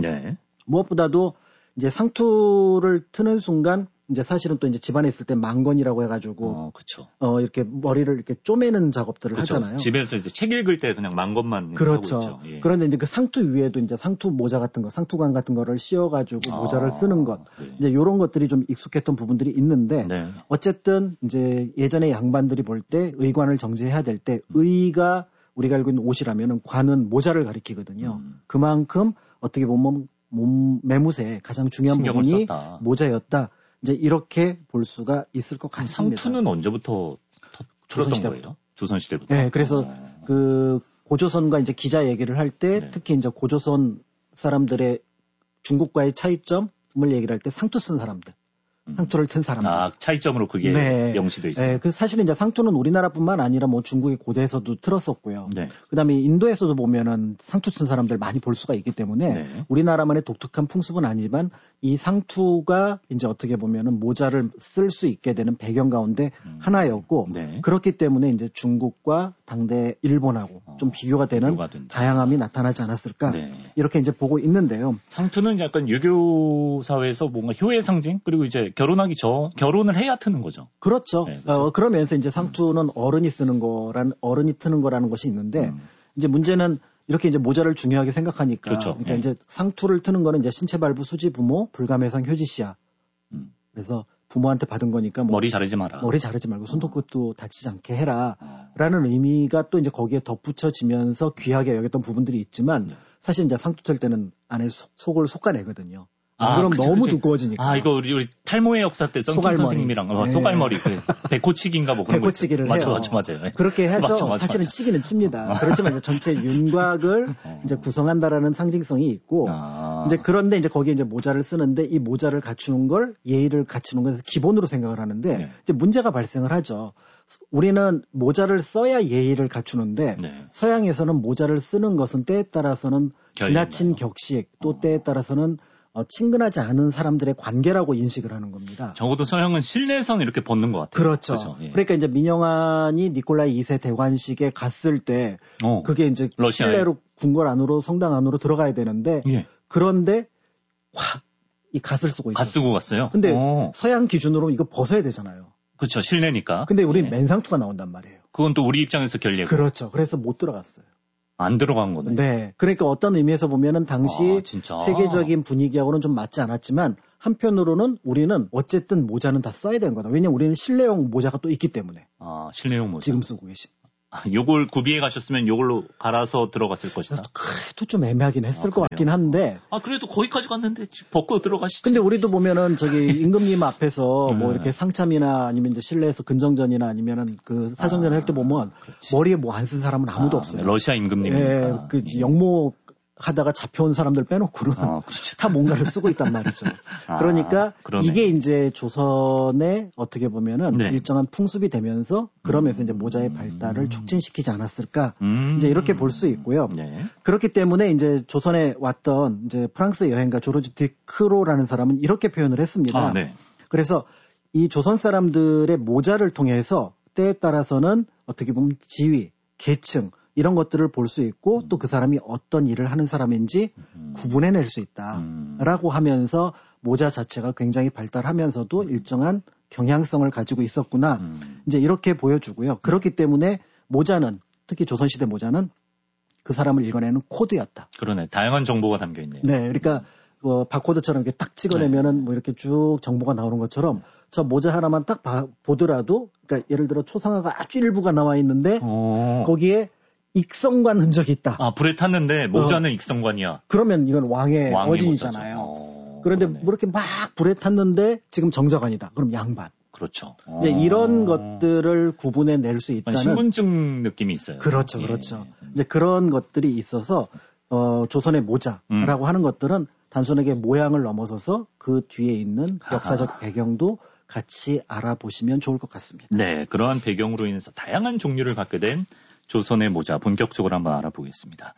무엇보다도 이제 상투를 트는 순간 이제 사실은 또 이제 집안에 있을 때 망건이라고 해가지고 이렇게 머리를 이렇게 쪼매는 작업들을 하잖아요. 집에서 이제 책 읽을 때 그냥 망건만 그렇죠. 하고 있죠. 예. 그런데 이제 그 상투 위에도 이제 상투 모자 같은 거, 상투관 같은 거를 씌워가지고 모자를 쓰는 것, 이제 이런 것들이 좀 익숙했던 부분들이 있는데 어쨌든 이제 예전에 양반들이 볼 때 의관을 정제해야 될 때 의가 우리가 알고 있는 옷이라면은 관은 모자를 가리키거든요. 그만큼 어떻게 보면 매무새 가장 중요한 부분이 썼다. 모자였다. 이제 이렇게 볼 수가 있을 것 같습니다. 상투는 언제부터 틀었던 거예요? 조선시대부터. 네, 그래서 그 고조선과 이제 기자 얘기를 할 때 특히 이제 고조선 사람들의 중국과의 차이점을 얘기를 할 때 상투 쓴 사람들. 상투를 튼 사람들. 차이점으로 그게 명시돼 있어요. 네, 그 사실은 이제 상투는 우리나라뿐만 아니라 뭐 중국의 고대에서도 틀었었고요. 그다음에 인도에서도 보면은 상투 튼 사람들 많이 볼 수가 있기 때문에 우리나라만의 독특한 풍습은 아니지만 이 상투가 이제 어떻게 보면은 모자를 쓸 수 있게 되는 배경 가운데 하나였고 그렇기 때문에 이제 중국과 당대 일본하고 좀 비교가 되는 다양함이 나타나지 않았을까 이렇게 이제 보고 있는데요. 상투는 약간 유교 사회에서 뭔가 효의 상징 그리고 이제 결혼을 해야 트는 거죠. 그렇죠. 그러면서 이제 상투는 어른이 트는 거라는 것이 있는데 이제 문제는 이렇게 이제 모자를 중요하게 생각하니까 그러니까 이제 상투를 트는 거는 이제 신체 발부 수지 부모 불감해상 효지시야. 그래서 부모한테 받은 거니까 머리 자르지 마라. 머리 자르지 말고 손톱끝도 다치지 않게 해라라는 의미가 또 이제 거기에 덧붙여지면서 귀하게 여겼던 부분들이 있지만 사실 이제 상투 틀 때는 안에 속을 솎아내거든요. 그럼 너무 두꺼워지니까. 이거 우리 탈모의 역사 때 썬킴 선생님이랑 소갈머리 백호치기인가 뭐 그런 백호치기를 해요. 맞아요. 그렇게 해서 사실은 치기는 칩니다. 그렇지만 이제 전체 윤곽을 이제 구성한다라는 상징성이 있고 이제 그런데 이제 거기에 이제 모자를 쓰는데 이 모자를 갖추는 걸 예의를 갖추는 것에서 기본으로 생각을 하는데 이제 문제가 발생을 하죠. 우리는 모자를 써야 예의를 갖추는데 서양에서는 모자를 쓰는 것은 때에 따라서는 지나친 격식 또 때에 따라서는 친근하지 않은 사람들의 관계라고 인식을 하는 겁니다. 적어도 서양은 실내에서는 이렇게 벗는 것 같아요. 그렇죠. 그러니까 이제 민영환이 니콜라이 2세 대관식에 갔을 때 그게 이제 러시아에. 실내로 궁궐 안으로 성당 안으로 들어가야 되는데 그런데 이 갓을 쓰고 있어요. 갓 쓰고 갔어요. 근데 서양 기준으로 이거 벗어야 되잖아요. 그렇죠. 실내니까. 근데 우리 맨상투가 나온단 말이에요. 그건 또 우리 입장에서 결례고. 그렇죠. 그래서 못 들어갔어요. 안 들어간 거네. 네. 그러니까 어떤 의미에서 보면은 당시 세계적인 분위기하고는 좀 맞지 않았지만 한편으로는 우리는 어쨌든 모자는 다 써야 되는 거다. 왜냐면 우리는 실내용 모자가 또 있기 때문에. 아, 실내용 모자. 지금 쓰고 계신. 요걸 구비해 가셨으면 요걸로 갈아서 들어갔을 것이다. 그래도 좀 애매하긴 했을 것 같긴 한데. 그래도 거기까지 갔는데 벗고 들어가시죠. 근데 우리도 보면은 저기 임금님 앞에서 뭐 이렇게 상참이나 아니면 이제 실내에서 근정전이나 아니면은 그 사정전 할 때 보면 그렇지. 머리에 뭐 안 쓴 사람은 아무도 없어요. 러시아 임금님이니까. 예, 그 영모 하다가 잡혀온 사람들 빼놓고는 그렇죠. 다 뭔가를 쓰고 있단 말이죠. 그러니까 그러네. 이게 이제 조선의 어떻게 보면은 네. 일정한 풍습이 되면서 그러면서 이제 모자의 발달을 촉진시키지 않았을까 이제 이렇게 볼 수 있고요. 네. 그렇기 때문에 이제 조선에 왔던 이제 프랑스 여행가 조르주 디크로라는 사람은 이렇게 표현을 했습니다. 네. 그래서 이 조선 사람들의 모자를 통해서 때에 따라서는 어떻게 보면 지위, 계층 이런 것들을 볼 수 있고 또 그 사람이 어떤 일을 하는 사람인지 구분해낼 수 있다라고 하면서 모자 자체가 굉장히 발달하면서도 일정한 경향성을 가지고 있었구나. 이제 이렇게 보여주고요. 그렇기 때문에 모자는 특히 조선시대 모자는 그 사람을 읽어내는 코드였다. 그러네. 다양한 정보가 담겨 있네요. 네, 그러니까 바코드처럼 이렇게 딱 찍어내면은 뭐 이렇게 쭉 정보가 나오는 것처럼 저 모자 하나만 딱 보더라도, 그러니까 예를 들어 초상화가 아주 일부가 나와 있는데 거기에 익성관 흔적이 있다. 불에 탔는데 모자는 익성관이야. 그러면 이건 왕의 어진이잖아요. 그런데 뭐 이렇게 막 불에 탔는데 지금 정자관이다. 그럼 양반. 그렇죠. 이제 이런 것들을 구분해낼 수 있다는 신분증 느낌이 있어요. 그렇죠, 그렇죠. 이제 그런 것들이 있어서 조선의 모자라고 하는 것들은 단순하게 모양을 넘어서서 그 뒤에 있는 역사적 배경도 같이 알아보시면 좋을 것 같습니다. 네, 그러한 배경으로 인해서 다양한 종류를 갖게 된 조선의 모자 본격적으로 한번 알아보겠습니다.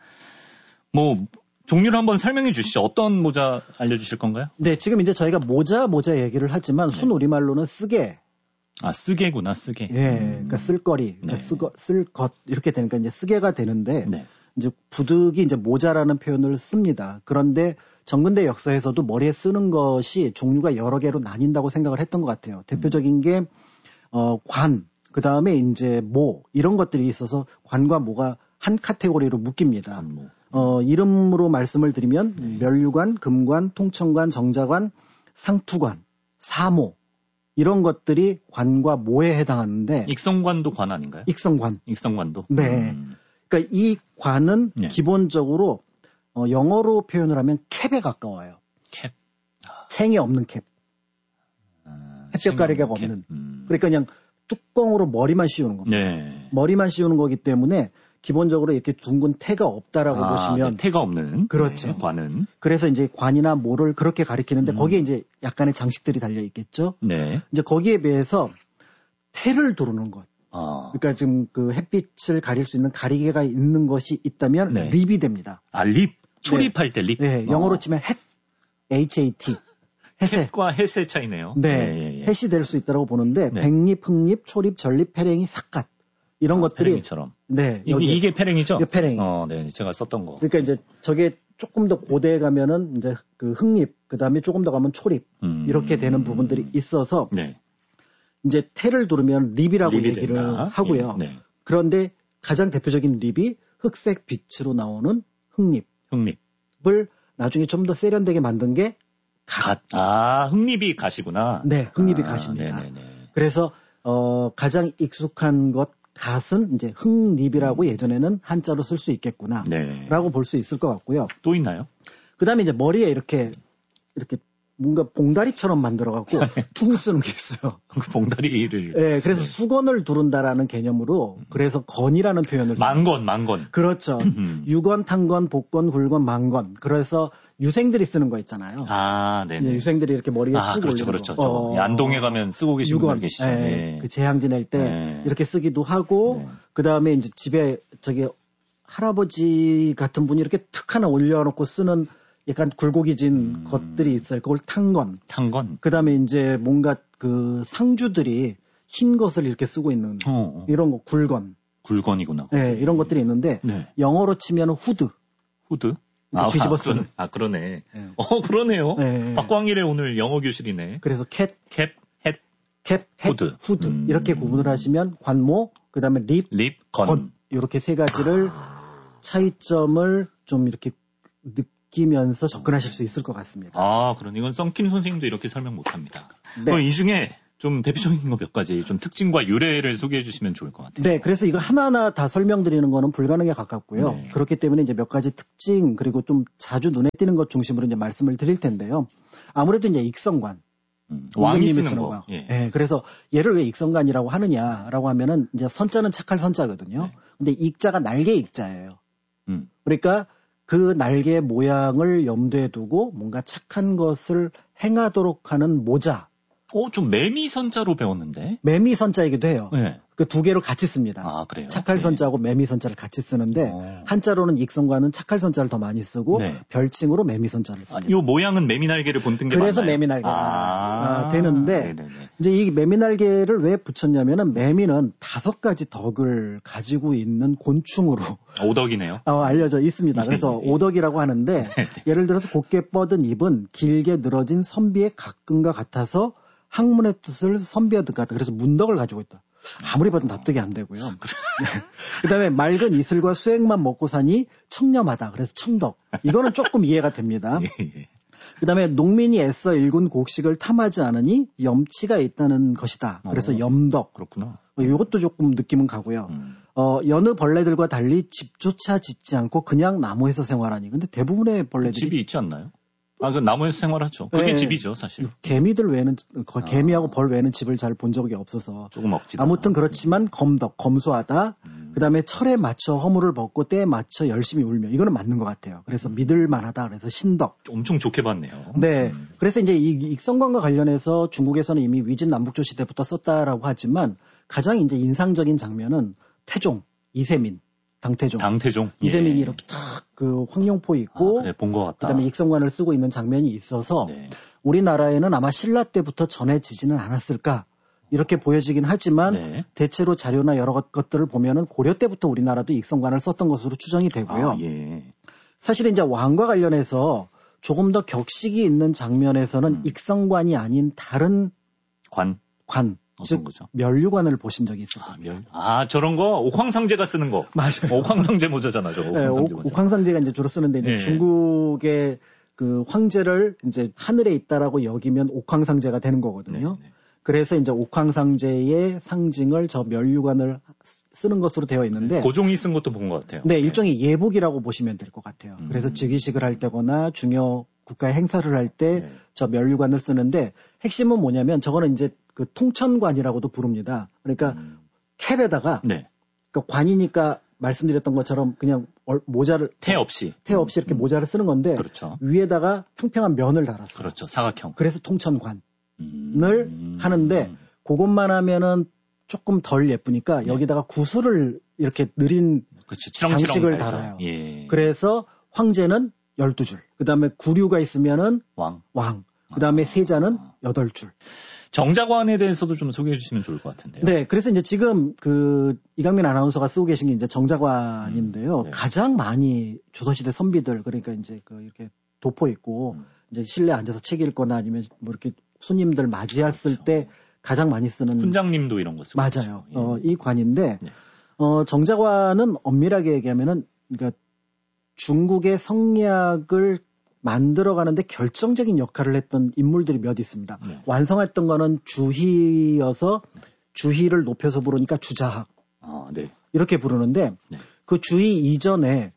뭐 종류를 한번 설명해 주시죠. 어떤 모자 알려주실 건가요? 네, 지금 이제 저희가 모자 얘기를 하지만 순우리말로는 쓰개. 쓰개구나, 쓰개. 예, 그러니까 쓸거리, 그러니까 쓸것 이렇게 되니까 이제 쓰개가 되는데 이제 부득이 이제 모자라는 표현을 씁니다. 그런데 정근대 역사에서도 머리에 쓰는 것이 종류가 여러 개로 나뉜다고 생각을 했던 것 같아요. 대표적인 게 관, 그 다음에 이제 모 이런 것들이 있어서 관과 모가 한 카테고리로 묶입니다. 이름으로 말씀을 드리면 멸류관, 금관, 통천관, 정자관, 상투관, 사모 이런 것들이 관과 모에 해당하는데 익성관도 관 아닌가요? 익성관도. 네. 그러니까 이 관은 기본적으로 영어로 표현을 하면 캡에 가까워요. 캡. 챙이 없는 캡. 햇볕 가리개가 없는. 그러니까 그냥 뚜껑으로 머리만 씌우는 겁니다. 네. 머리만 씌우는 거기 때문에 기본적으로 이렇게 둥근 태가 없다라고 보시면 태가 없는 그렇죠. 관은 그래서 그래서 이제 관이나 모를 그렇게 가리키는데 거기에 이제 약간의 장식들이 달려 있겠죠. 네. 이제 거기에 비해서 태를 두르는 것. 그러니까 지금 그 햇빛을 가릴 수 있는 가리개가 있는 것이 있다면 립이 됩니다. 립. 초립할 때 립. 네, 영어로 치면 HAT. 해세. 햇과 해세 차이네요. 네, 햇이 될 수 있다고 보는데 백립, 흑립, 초립, 전립, 패랭이, 삿갓 이런 것들이 패랭이처럼. 네, 이게 패랭이죠? 이게 패랭이. 네, 제가 썼던 거. 그러니까 이제 저게 조금 더 고대에 가면은 이제 그 흑립, 그 다음에 조금 더 가면 초립 이렇게 되는 부분들이 있어서 이제 태를 두르면 립이라고 얘기를 된다. 하고요. 그런데 가장 대표적인 립이 흑색 빛으로 나오는 흑립을 나중에 좀 더 세련되게 만든 게 갓. 흑립이 갓이구나. 네, 흑립이 갓입니다. 그래서 가장 익숙한 것 갓은 이제 흑립이라고 예전에는 한자로 쓸 수 있겠구나라고 볼 수 있을 것 같고요. 또 있나요? 그다음에 이제 머리에 이렇게 뭔가 봉다리처럼 만들어갖고 퉁 쓰는 게 있어요. 그 봉다리를. 네, 그래서 수건을 두른다라는 개념으로 그래서 건이라는 표현을 망건. 그렇죠. 유건, 탕건, 복건, 굴건, 망건. 그래서 유생들이 쓰는 거 있잖아요. 네네. 유생들이 이렇게 머리에 쭉 올리는 그렇죠. 안동에 가면 쓰고 계신 분들 계시죠. 그 재앙 지낼 때 이렇게 쓰기도 하고 그 다음에 이제 집에 할아버지 같은 분이 이렇게 툭 하나 올려놓고 쓰는 약간 굴곡이진 것들이 있어요. 그걸 탕건. 그 다음에 이제 뭔가 그 상주들이 흰 것을 이렇게 쓰고 있는 이런 거 굴건이구나. 네, 이런 것들이 있는데 영어로 치면 후드. 뒤집어 쓰는. 그러네. 그러네요. 네. 박광일의 오늘 영어 교실이네. 그래서 캣, 후드. 이렇게 구분을 하시면 관모, 그 다음에 립, 건 이렇게 세 가지를 차이점을 좀 이렇게 느끼면서 접근하실 수 있을 것 같습니다. 아, 그런 이건 썬킴 선생님도 이렇게 설명 못합니다. 네. 그럼 이 중에 좀 대표적인 거 몇 가지 좀 특징과 유래를 소개해 주시면 좋을 것 같아요. 네, 그래서 이거 하나하나 다 설명드리는 거는 불가능에 가깝고요. 네. 그렇기 때문에 이제 몇 가지 특징 그리고 좀 자주 눈에 띄는 것 중심으로 이제 말씀을 드릴 텐데요. 아무래도 이제 익성관. 왕이 임금님이 쓰는 거. 예. 네, 그래서 얘를 왜 익성관이라고 하느냐라고 하면은 이제 선자는 착할 선자거든요. 네. 근데 익자가 날개 익자예요. 음. 그러니까 그 날개 모양을 염두에 두고 뭔가 착한 것을 행하도록 하는 모자. 좀 매미 선자로 배웠는데. 매미 선자이기도 해요. 네. 그 두 개를 같이 씁니다. 아, 그래요? 착할 네. 선자하고 매미 선자를 같이 쓰는데 한자로는 익성과는 착할 선자를 더 많이 쓰고 네. 별칭으로 매미 선자를 씁니다. 이 모양은 매미 날개를 본뜬 게 그래서 맞나요? 매미 날개가 되는데 네네네. 이제 이 매미 날개를 왜 붙였냐면은 매미는 5가지 덕을 가지고 있는 곤충으로 오덕이네요. 알려져 있습니다. 그래서 예. 오덕이라고 하는데 예를 들어서 곱게 뻗은 입은 길게 늘어진 선비의 가끔과 같아서 학문의 뜻을 선비하듯 같다. 그래서 문덕을 가지고 있다. 아무리 봐도 납득이 안 되고요. 네. 그다음에 맑은 이슬과 수액만 먹고 사니 청렴하다. 그래서 청덕. 이거는 조금 이해가 됩니다. 예. 그다음에 농민이 애써 일군 곡식을 탐하지 않으니 염치가 있다는 것이다. 그래서 염덕. 그렇구나. 이것도 조금 느낌은 가고요. 여느 벌레들과 달리 집조차 짓지 않고 그냥 나무에서 생활하니. 근데 대부분의 벌레들이 집이 있지 않나요? 그 나무에서 생활하죠. 그게 네. 집이죠, 사실. 개미들 외에는 개미하고 벌 외에는 집을 잘 본 적이 없어서 조금 억지다. 아무튼 그렇지만 검덕, 검소하다. 그다음에 철에 맞춰 허물을 벗고 때에 맞춰 열심히 울며. 이거는 맞는 것 같아요. 그래서 믿을 만하다. 그래서 신덕. 엄청 좋게 봤네요. 네. 그래서 이제 이 익성관과 관련해서 중국에서는 이미 위진 남북조 시대부터 썼다라고 하지만 가장 이제 인상적인 장면은 태종, 이세민, 당태종. 이세민이 예. 이렇게 탁 그 황룡포 있고 그래, 본 것 같다. 그다음에 익성관을 쓰고 있는 장면이 있어서 네. 우리나라에는 아마 신라 때부터 전해지지는 않았을까 이렇게 보여지긴 하지만 네. 대체로 자료나 여러 것들을 보면은 고려 때부터 우리나라도 익성관을 썼던 것으로 추정이 되고요. 예. 사실 이제 왕과 관련해서 조금 더 격식이 있는 장면에서는 익성관이 아닌 다른 관. 즉 거죠? 면류관을 보신 적이 있을 겁니다. 저런 거 옥황상제가 쓰는 거. 맞아요. 옥황상제 모자잖아, 저거. 네, 옥황상제가 이제 주로 쓰는데 이제 네. 중국의 그 황제를 이제 하늘에 있다라고 여기면 옥황상제가 되는 거거든요. 네. 그래서 이제 옥황상제의 상징을 저 면류관을 쓰는 것으로 되어 있는데 고종이 쓴 것도 본 것 같아요. 네, 일종의 예복이라고 보시면 될 것 같아요. 그래서 즉위식을 할 때거나 중요 국가의 행사를 할 때 저 면류관을 쓰는데 핵심은 뭐냐면 저거는 이제 그 통천관이라고도 부릅니다. 그러니까 캡에다가 네. 그러니까 관이니까 말씀드렸던 것처럼 그냥 모자를 태 없이 이렇게 모자를 쓰는 건데 그렇죠. 위에다가 평평한 면을 달았어요. 그렇죠. 사각형. 그래서 통천관을 하는데 그것만 하면은 조금 덜 예쁘니까 여기다가 구슬을 이렇게 느린 그렇죠. 장식을 달아요. 예. 그래서 황제는 12줄. 그다음에 구류가 있으면은 왕. 그다음에 세자는 8줄. 정자관에 대해서도 좀 소개해 주시면 좋을 것 같은데요. 네, 그래서 이제 지금 그 이강민 아나운서가 쓰고 계신 게 이제 정자관인데요. 네. 가장 많이 조선시대 선비들 그러니까 이제 그 이렇게 도포 있고 이제 실내에 앉아서 책 읽거나 아니면 뭐 이렇게 손님들 맞이했을 그렇죠. 때 가장 많이 쓰는 훈장님도 이런 거 쓰고 맞아요. 있죠. 이 관인데 네. 정자관은 엄밀하게 얘기하면은 그러니까 중국의 성리학을 만들어가는데 결정적인 역할을 했던 인물들이 몇 있습니다. 네. 완성했던 거는 주희여서 주희를 높여서 부르니까 주자학. 네. 이렇게 부르는데 네. 그 주희 이전에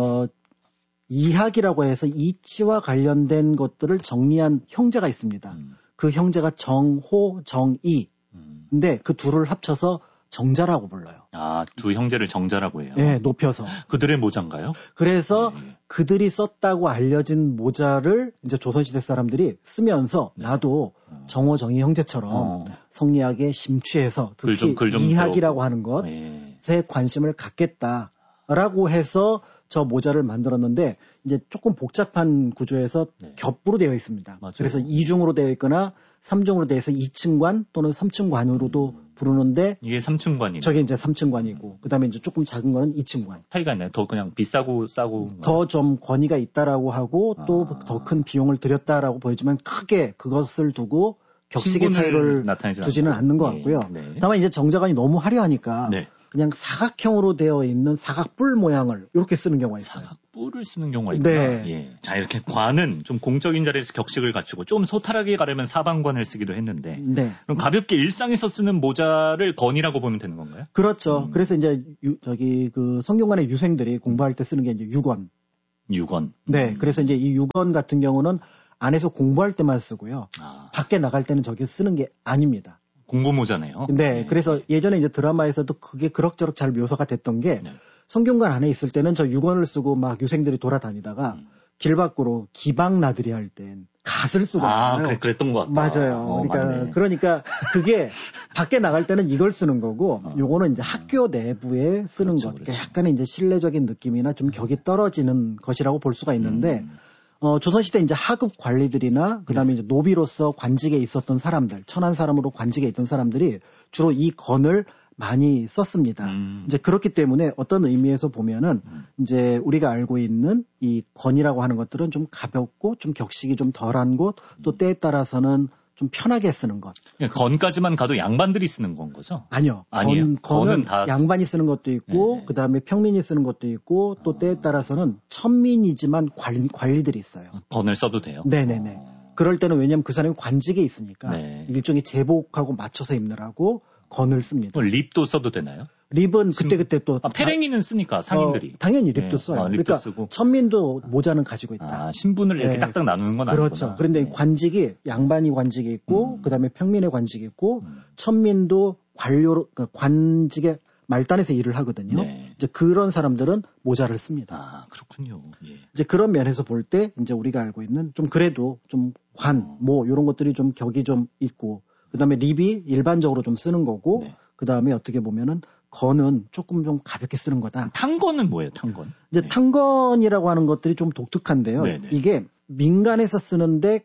이학이라고 해서 이치와 관련된 것들을 정리한 형제가 있습니다. 그 형제가 정호, 정이. 근데 그 둘을 합쳐서 정자라고 불러요. 두 형제를 정자라고 해요. 네, 높여서. 그들의 모자인가요? 그래서 네. 그들이 썼다고 알려진 모자를 이제 조선시대 사람들이 쓰면서 나도 정호, 정이 형제처럼 성리학에 심취해서 특히 글 좀 이학이라고 하는 것에 네. 관심을 갖겠다라고 해서 저 모자를 만들었는데 이제 조금 복잡한 구조에서 겹부로 되어 있습니다. 맞아요. 그래서 2중으로 되어 있거나 3중으로 되어 있어 2층관 또는 3층관으로도 부르는데 이게 3층관이네. 저게 이제 3층관이고 그다음에 이제 조금 작은 거는 2층관. 차이가 있나요? 더 그냥 비싸고 싸고 더 좀 권위가 있다라고 하고 또 더 큰 비용을 들였다라고 보이지만 크게 그것을 두고 격식의 차이를 두지는 않는 것 같고요. 네. 다만 이제 정자관이 너무 화려하니까 네. 그냥 사각형으로 되어 있는 사각뿔 모양을 이렇게 쓰는 경우가 있어요. 사각뿔을 쓰는 경우가 있구나. 네. 예. 자, 이렇게 관은 좀 공적인 자리에서 격식을 갖추고 좀 소탈하게 가려면 사방관을 쓰기도 했는데 네. 그럼 가볍게 일상에서 쓰는 모자를 건이라고 보면 되는 건가요? 그렇죠. 그래서 이제 그 성균관의 유생들이 공부할 때 쓰는 게 이제 유건. 유건. 네. 그래서 이제 이 유건 같은 경우는 안에서 공부할 때만 쓰고요. 밖에 나갈 때는 저기 쓰는 게 아닙니다. 공부 모자네요. 네. 그래서 예전에 이제 드라마에서도 그게 그럭저럭 잘 묘사가 됐던 게 네. 성균관 안에 있을 때는 저 유건을 쓰고 막 유생들이 돌아다니다가 길 밖으로 기방 나들이 할 땐 갓을 쓰고 그랬던 것 같다. 맞아요. 그러니까 그게 밖에 나갈 때는 이걸 쓰는 거고 요거는 이제 학교 내부에 쓰는 것. 그러니까 약간의 이제 신뢰적인 느낌이나 좀 격이 떨어지는 것이라고 볼 수가 있는데 조선시대 이제 하급 관리들이나 그다음에 이제 노비로서 관직에 있었던 사람들, 천한 사람으로 관직에 있던 사람들이 주로 이 건을 많이 썼습니다. 이제 그렇기 때문에 어떤 의미에서 보면은 이제 우리가 알고 있는 이 건이라고 하는 것들은 좀 가볍고 좀 격식이 좀 덜한 곳, 또 때에 따라서는 좀 편하게 쓰는 것. 건까지만 가도 양반들이 쓰는 건 거죠? 아니요. 건은 다 양반이 쓰는 것도 있고, 네. 그다음에 평민이 쓰는 것도 있고, 또 때에 따라서는 천민이지만 관리들이 있어요. 건을 써도 돼요? 네네네. 그럴 때는 왜냐하면 그 사람이 관직에 있으니까 네. 일종의 제복하고 맞춰서 입느라고 건을 씁니다. 립도 써도 되나요? 립은 그때그때 또. 페랭이는 쓰니까 상인들이. 당연히 립도 써요. 립도 그러니까 쓰고. 천민도 모자는 가지고 있다. 신분을 이렇게 딱딱 나누는 건 아니구나. 그렇죠. 그런데 관직이 양반이 관직이 있고 그다음에 평민의 관직이 있고 천민도 관직의 말단에서 일을 하거든요. 네. 이제 그런 사람들은 모자를 씁니다. 그렇군요. 예. 이제 그런 면에서 볼 때 이제 우리가 알고 있는 좀 그래도 좀 뭐 이런 것들이 좀 격이 좀 있고 그다음에 립이 일반적으로 좀 쓰는 거고 네. 그다음에 어떻게 보면은 건은 조금 좀 가볍게 쓰는 거다. 탄건은 뭐예요? 탄건? 이제 네. 탄건이라고 하는 것들이 좀 독특한데요. 네네. 이게 민간에서 쓰는데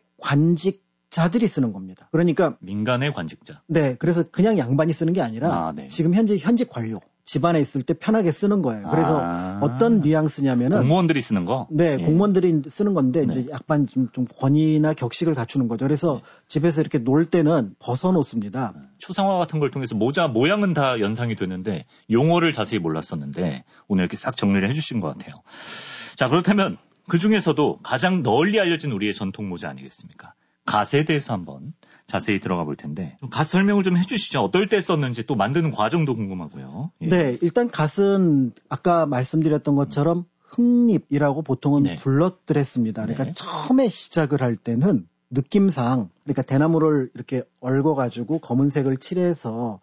관직자들이 쓰는 겁니다. 그러니까 민간의 관직자. 네, 그래서 그냥 양반이 쓰는 게 아니라 지금 현직 관료 집안에 있을 때 편하게 쓰는 거예요. 그래서 어떤 뉘앙스냐면은 공무원들이 쓰는 거. 네, 공무원들이 쓰는 건데 이제 약간 좀 권위나 격식을 갖추는 거죠. 그래서 집에서 이렇게 놀 때는 벗어놓습니다. 초상화 같은 걸 통해서 모자 모양은 다 연상이 되는데 용어를 자세히 몰랐었는데 오늘 이렇게 싹 정리를 해주신 것 같아요. 자, 그렇다면 그 중에서도 가장 널리 알려진 우리의 전통 모자 아니겠습니까? 갓에 대해서 한번 자세히 들어가 볼 텐데 갓 설명을 좀 해주시죠. 어떨 때 썼는지 또 만드는 과정도 궁금하고요. 예. 네, 일단 갓은 아까 말씀드렸던 것처럼 흙잎이라고 보통은 네. 불러드렸습니다. 그러니까 네. 처음에 시작을 할 때는 느낌상 그러니까 대나무를 이렇게 얽어가지고 검은색을 칠해서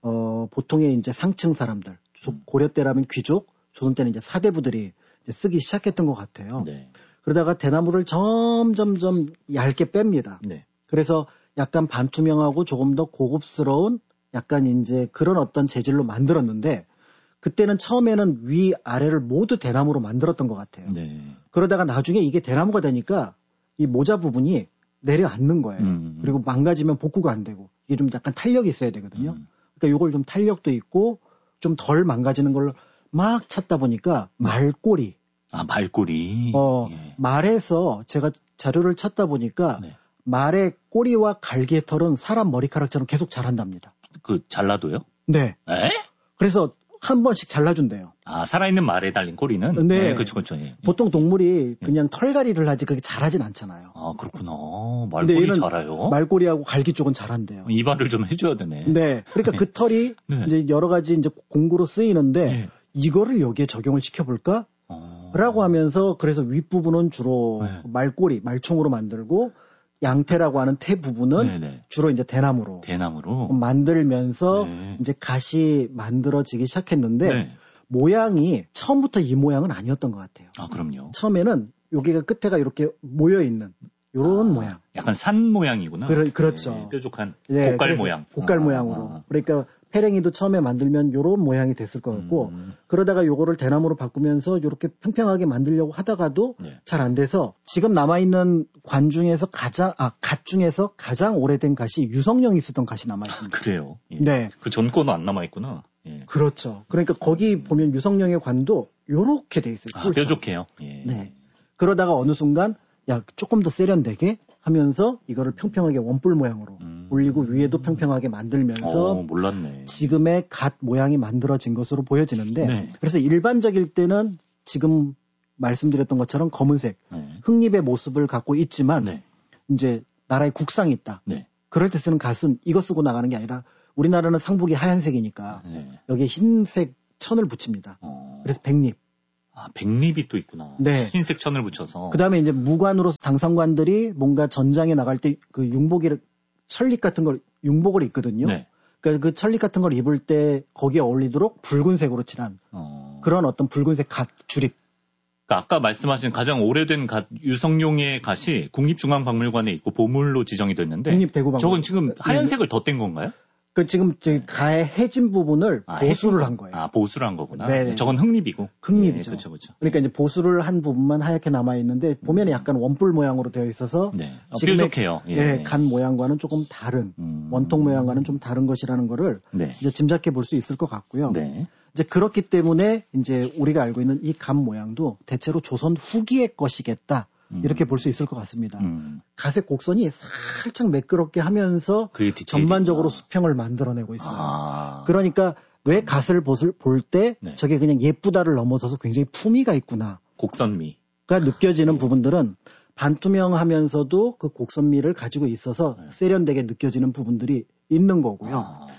보통의 이제 상층 사람들 고려 때라면 귀족, 조선 때는 이제 사대부들이 이제 쓰기 시작했던 것 같아요. 네. 그러다가 대나무를 점점점 얇게 뺍니다. 네. 그래서 약간 반투명하고 조금 더 고급스러운 약간 이제 그런 어떤 재질로 만들었는데 그때는 처음에는 위 아래를 모두 대나무로 만들었던 것 같아요. 네. 그러다가 나중에 이게 대나무가 되니까 이 모자 부분이 내려앉는 거예요. 그리고 망가지면 복구가 안 되고 이게 좀 약간 탄력이 있어야 되거든요. 그러니까 이걸 좀 탄력도 있고 좀 덜 망가지는 걸 막 찾다 보니까 말꼬리. 말꼬리. 예. 말에서 제가 자료를 찾다 보니까 네. 말의 꼬리와 갈기의 털은 사람 머리카락처럼 계속 자란답니다. 잘라도요? 네. 에? 그래서 한 번씩 잘라준대요. 살아있는 말에 달린 꼬리는? 네. 그렇죠. 예. 보통 동물이 그냥 털갈이를 하지 그게 자라진 않잖아요. 그렇구나. 말꼬리 자라요? 말꼬리하고 갈기 쪽은 자란대요. 이발을 좀 해줘야 되네. 네. 그러니까 그 털이 네. 이제 여러 가지 이제 공구로 쓰이는데 네. 이거를 여기에 적용을 시켜볼까? 라고 하면서 그래서 윗부분은 주로 말꼬리, 말총으로 만들고 양태라고 하는 태 부분은 네네. 주로 이제 대나무로 만들면서 이제 갓이 만들어지기 시작했는데 네. 모양이 처음부터 이 모양은 아니었던 것 같아요. 그럼요. 처음에는 여기가 끝에가 이렇게 모여 있는 이런 모양. 약간 산 모양이구나. 그렇죠. 네, 뾰족한 곡갈 모양. 곡갈 모양으로. 그러니까 페랭이도 처음에 만들면 요런 모양이 됐을 것 같고 그러다가 요거를 대나무로 바꾸면서 요렇게 평평하게 만들려고 하다가도 잘 안 돼서 지금 남아있는 관 중에서 갓 중에서 가장 오래된 갓이 유성령이 쓰던 갓이 남아있습니다. 그래요? 예. 네. 그 전 거는 안 남아있구나. 예. 그렇죠. 그러니까 거기 보면 유성령의 관도 요렇게 돼 있어요. 뾰족해요. 예. 네. 그러다가 어느 순간 조금 더 세련되게 하면서 이거를 평평하게 원뿔 모양으로 올리고 위에도 평평하게 만들면서 몰랐네. 지금의 갓 모양이 만들어진 것으로 보여지는데 네. 그래서 일반적일 때는 지금 말씀드렸던 것처럼 검은색 네. 흑립의 모습을 갖고 있지만 네. 이제 나라에 국상이 있다. 네. 그럴 때 쓰는 갓은 이거 쓰고 나가는 게 아니라 우리나라는 상복이 하얀색이니까 네. 여기에 흰색 천을 붙입니다. 그래서 백립. 백립이 또 있구나. 네. 흰색 천을 붙여서. 그 다음에 이제 무관으로 당상관들이 뭔가 전장에 나갈 때 그 융복을, 천립 같은 걸, 융복을 입거든요. 네. 그러니까 그 천립 같은 걸 입을 때 거기에 어울리도록 붉은색으로 칠한 그런 어떤 붉은색 갓 주립. 그러니까 아까 말씀하신 가장 오래된 갓, 유성룡의 갓이 국립중앙박물관에 있고 보물로 지정이 됐는데. 국립대구박물관. 저건 지금 하얀색을 덧댄 건가요? 그 지금 저기 가의 해진 부분을 보수를 한 거예요. 보수를 한 거구나. 네네. 저건 흑립이고. 흑립이죠. 네, 그렇죠. 그러니까 이제 보수를 한 부분만 하얗게 남아 있는데 보면 약간 원뿔 모양으로 되어 있어서 네. 지금의 뾰족해요. 예, 간 모양과는 조금 다른 원통 모양과는 좀 다른 것이라는 거를 네. 이제 짐작해 볼 수 있을 것 같고요. 네. 이제 그렇기 때문에 이제 우리가 알고 있는 이 간 모양도 대체로 조선 후기의 것이겠다. 이렇게 볼 수 있을 것 같습니다. 갓의 곡선이 살짝 매끄럽게 하면서 전반적으로 수평을 만들어내고 있어요. 그러니까 왜 갓을 볼 때 네. 저게 그냥 예쁘다를 넘어서서 굉장히 품위가 있구나. 곡선미가 느껴지는 부분들은 반투명하면서도 그 곡선미를 가지고 있어서 세련되게 느껴지는 부분들이 있는 거고요.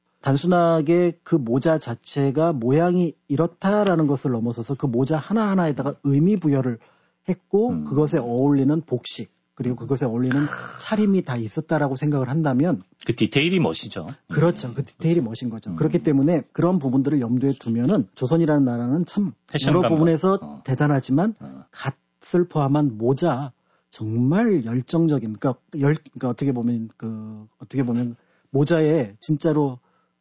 단순하게 그 모자 자체가 모양이 이렇다라는 것을 넘어서서 그 모자 하나하나에다가 의미 부여를 했고 그것에 어울리는 복식 그리고 그것에 어울리는 차림이 다 있었다라고 생각을 한다면 그 디테일이 멋이죠. 그렇죠. 그 디테일이 멋인 거죠. 그렇기 때문에 그런 부분들을 염두에 두면은 조선이라는 나라는 참 여러 부분에서 대단하지만 갓을 포함한 모자 정말 열정적인 그러니까 어떻게 보면 모자에 진짜로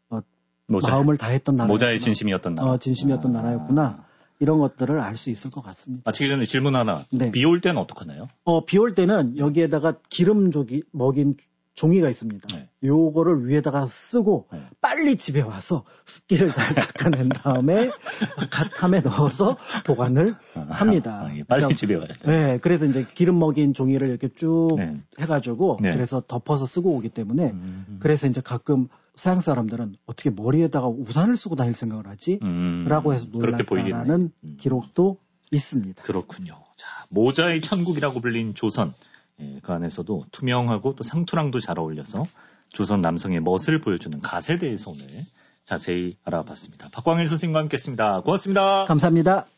마음을 다했던 나라 모자의 진심이었던 나라. 진심이었던 나라였구나. 이런 것들을 알 수 있을 것 같습니다. 마치기 전에 질문 하나. 네. 비 올 때는 어떡하나요? 비 올 때는 여기에다가 기름 먹인 종이가 있습니다. 네. 요거를 위에다가 쓰고 네. 빨리 집에 와서 습기를 잘 닦아낸 다음에 갓함에 넣어서 보관을 합니다. 빨리 그러니까, 집에 와야 돼. 네, 그래서 이제 기름 먹인 종이를 이렇게 쭉 네. 해가지고 네. 그래서 덮어서 쓰고 오기 때문에 그래서 이제 가끔 서양 사람들은 어떻게 머리에다가 우산을 쓰고 다닐 생각을 하지? 라고 해서 놀랐다라는 기록도 있습니다. 그렇군요. 자, 모자의 천국이라고 불린 조선. 예, 그 안에서도 투명하고 또 상투랑도 잘 어울려서 조선 남성의 멋을 보여주는 갓에 대해서 오늘 자세히 알아봤습니다. 박광일 선생님과 함께했습니다. 고맙습니다. 감사합니다.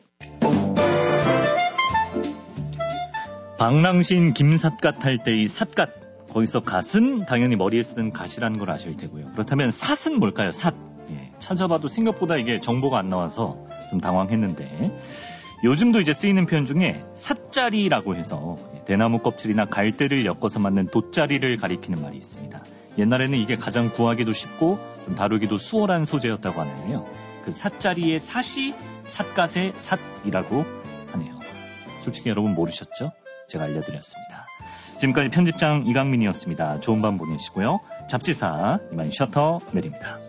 방랑시인 김삿갓 할 때의 삿갓. 거기서 갓은 당연히 머리에 쓰는 갓이라는 걸 아실 테고요. 그렇다면 삿은 뭘까요? 삿. 예, 찾아봐도 생각보다 이게 정보가 안 나와서 좀 당황했는데 요즘도 이제 쓰이는 표현 중에 삿자리라고 해서 대나무 껍질이나 갈대를 엮어서 만든 돗자리를 가리키는 말이 있습니다. 옛날에는 이게 가장 구하기도 쉽고 좀 다루기도 수월한 소재였다고 하는데요. 그 삿자리의 삿이 삿갓의 삿이라고 하네요. 솔직히 여러분 모르셨죠? 제가 알려드렸습니다. 지금까지 편집장 이강민이었습니다. 좋은 밤 보내시고요. 잡지사 이만 셔터 내립니다.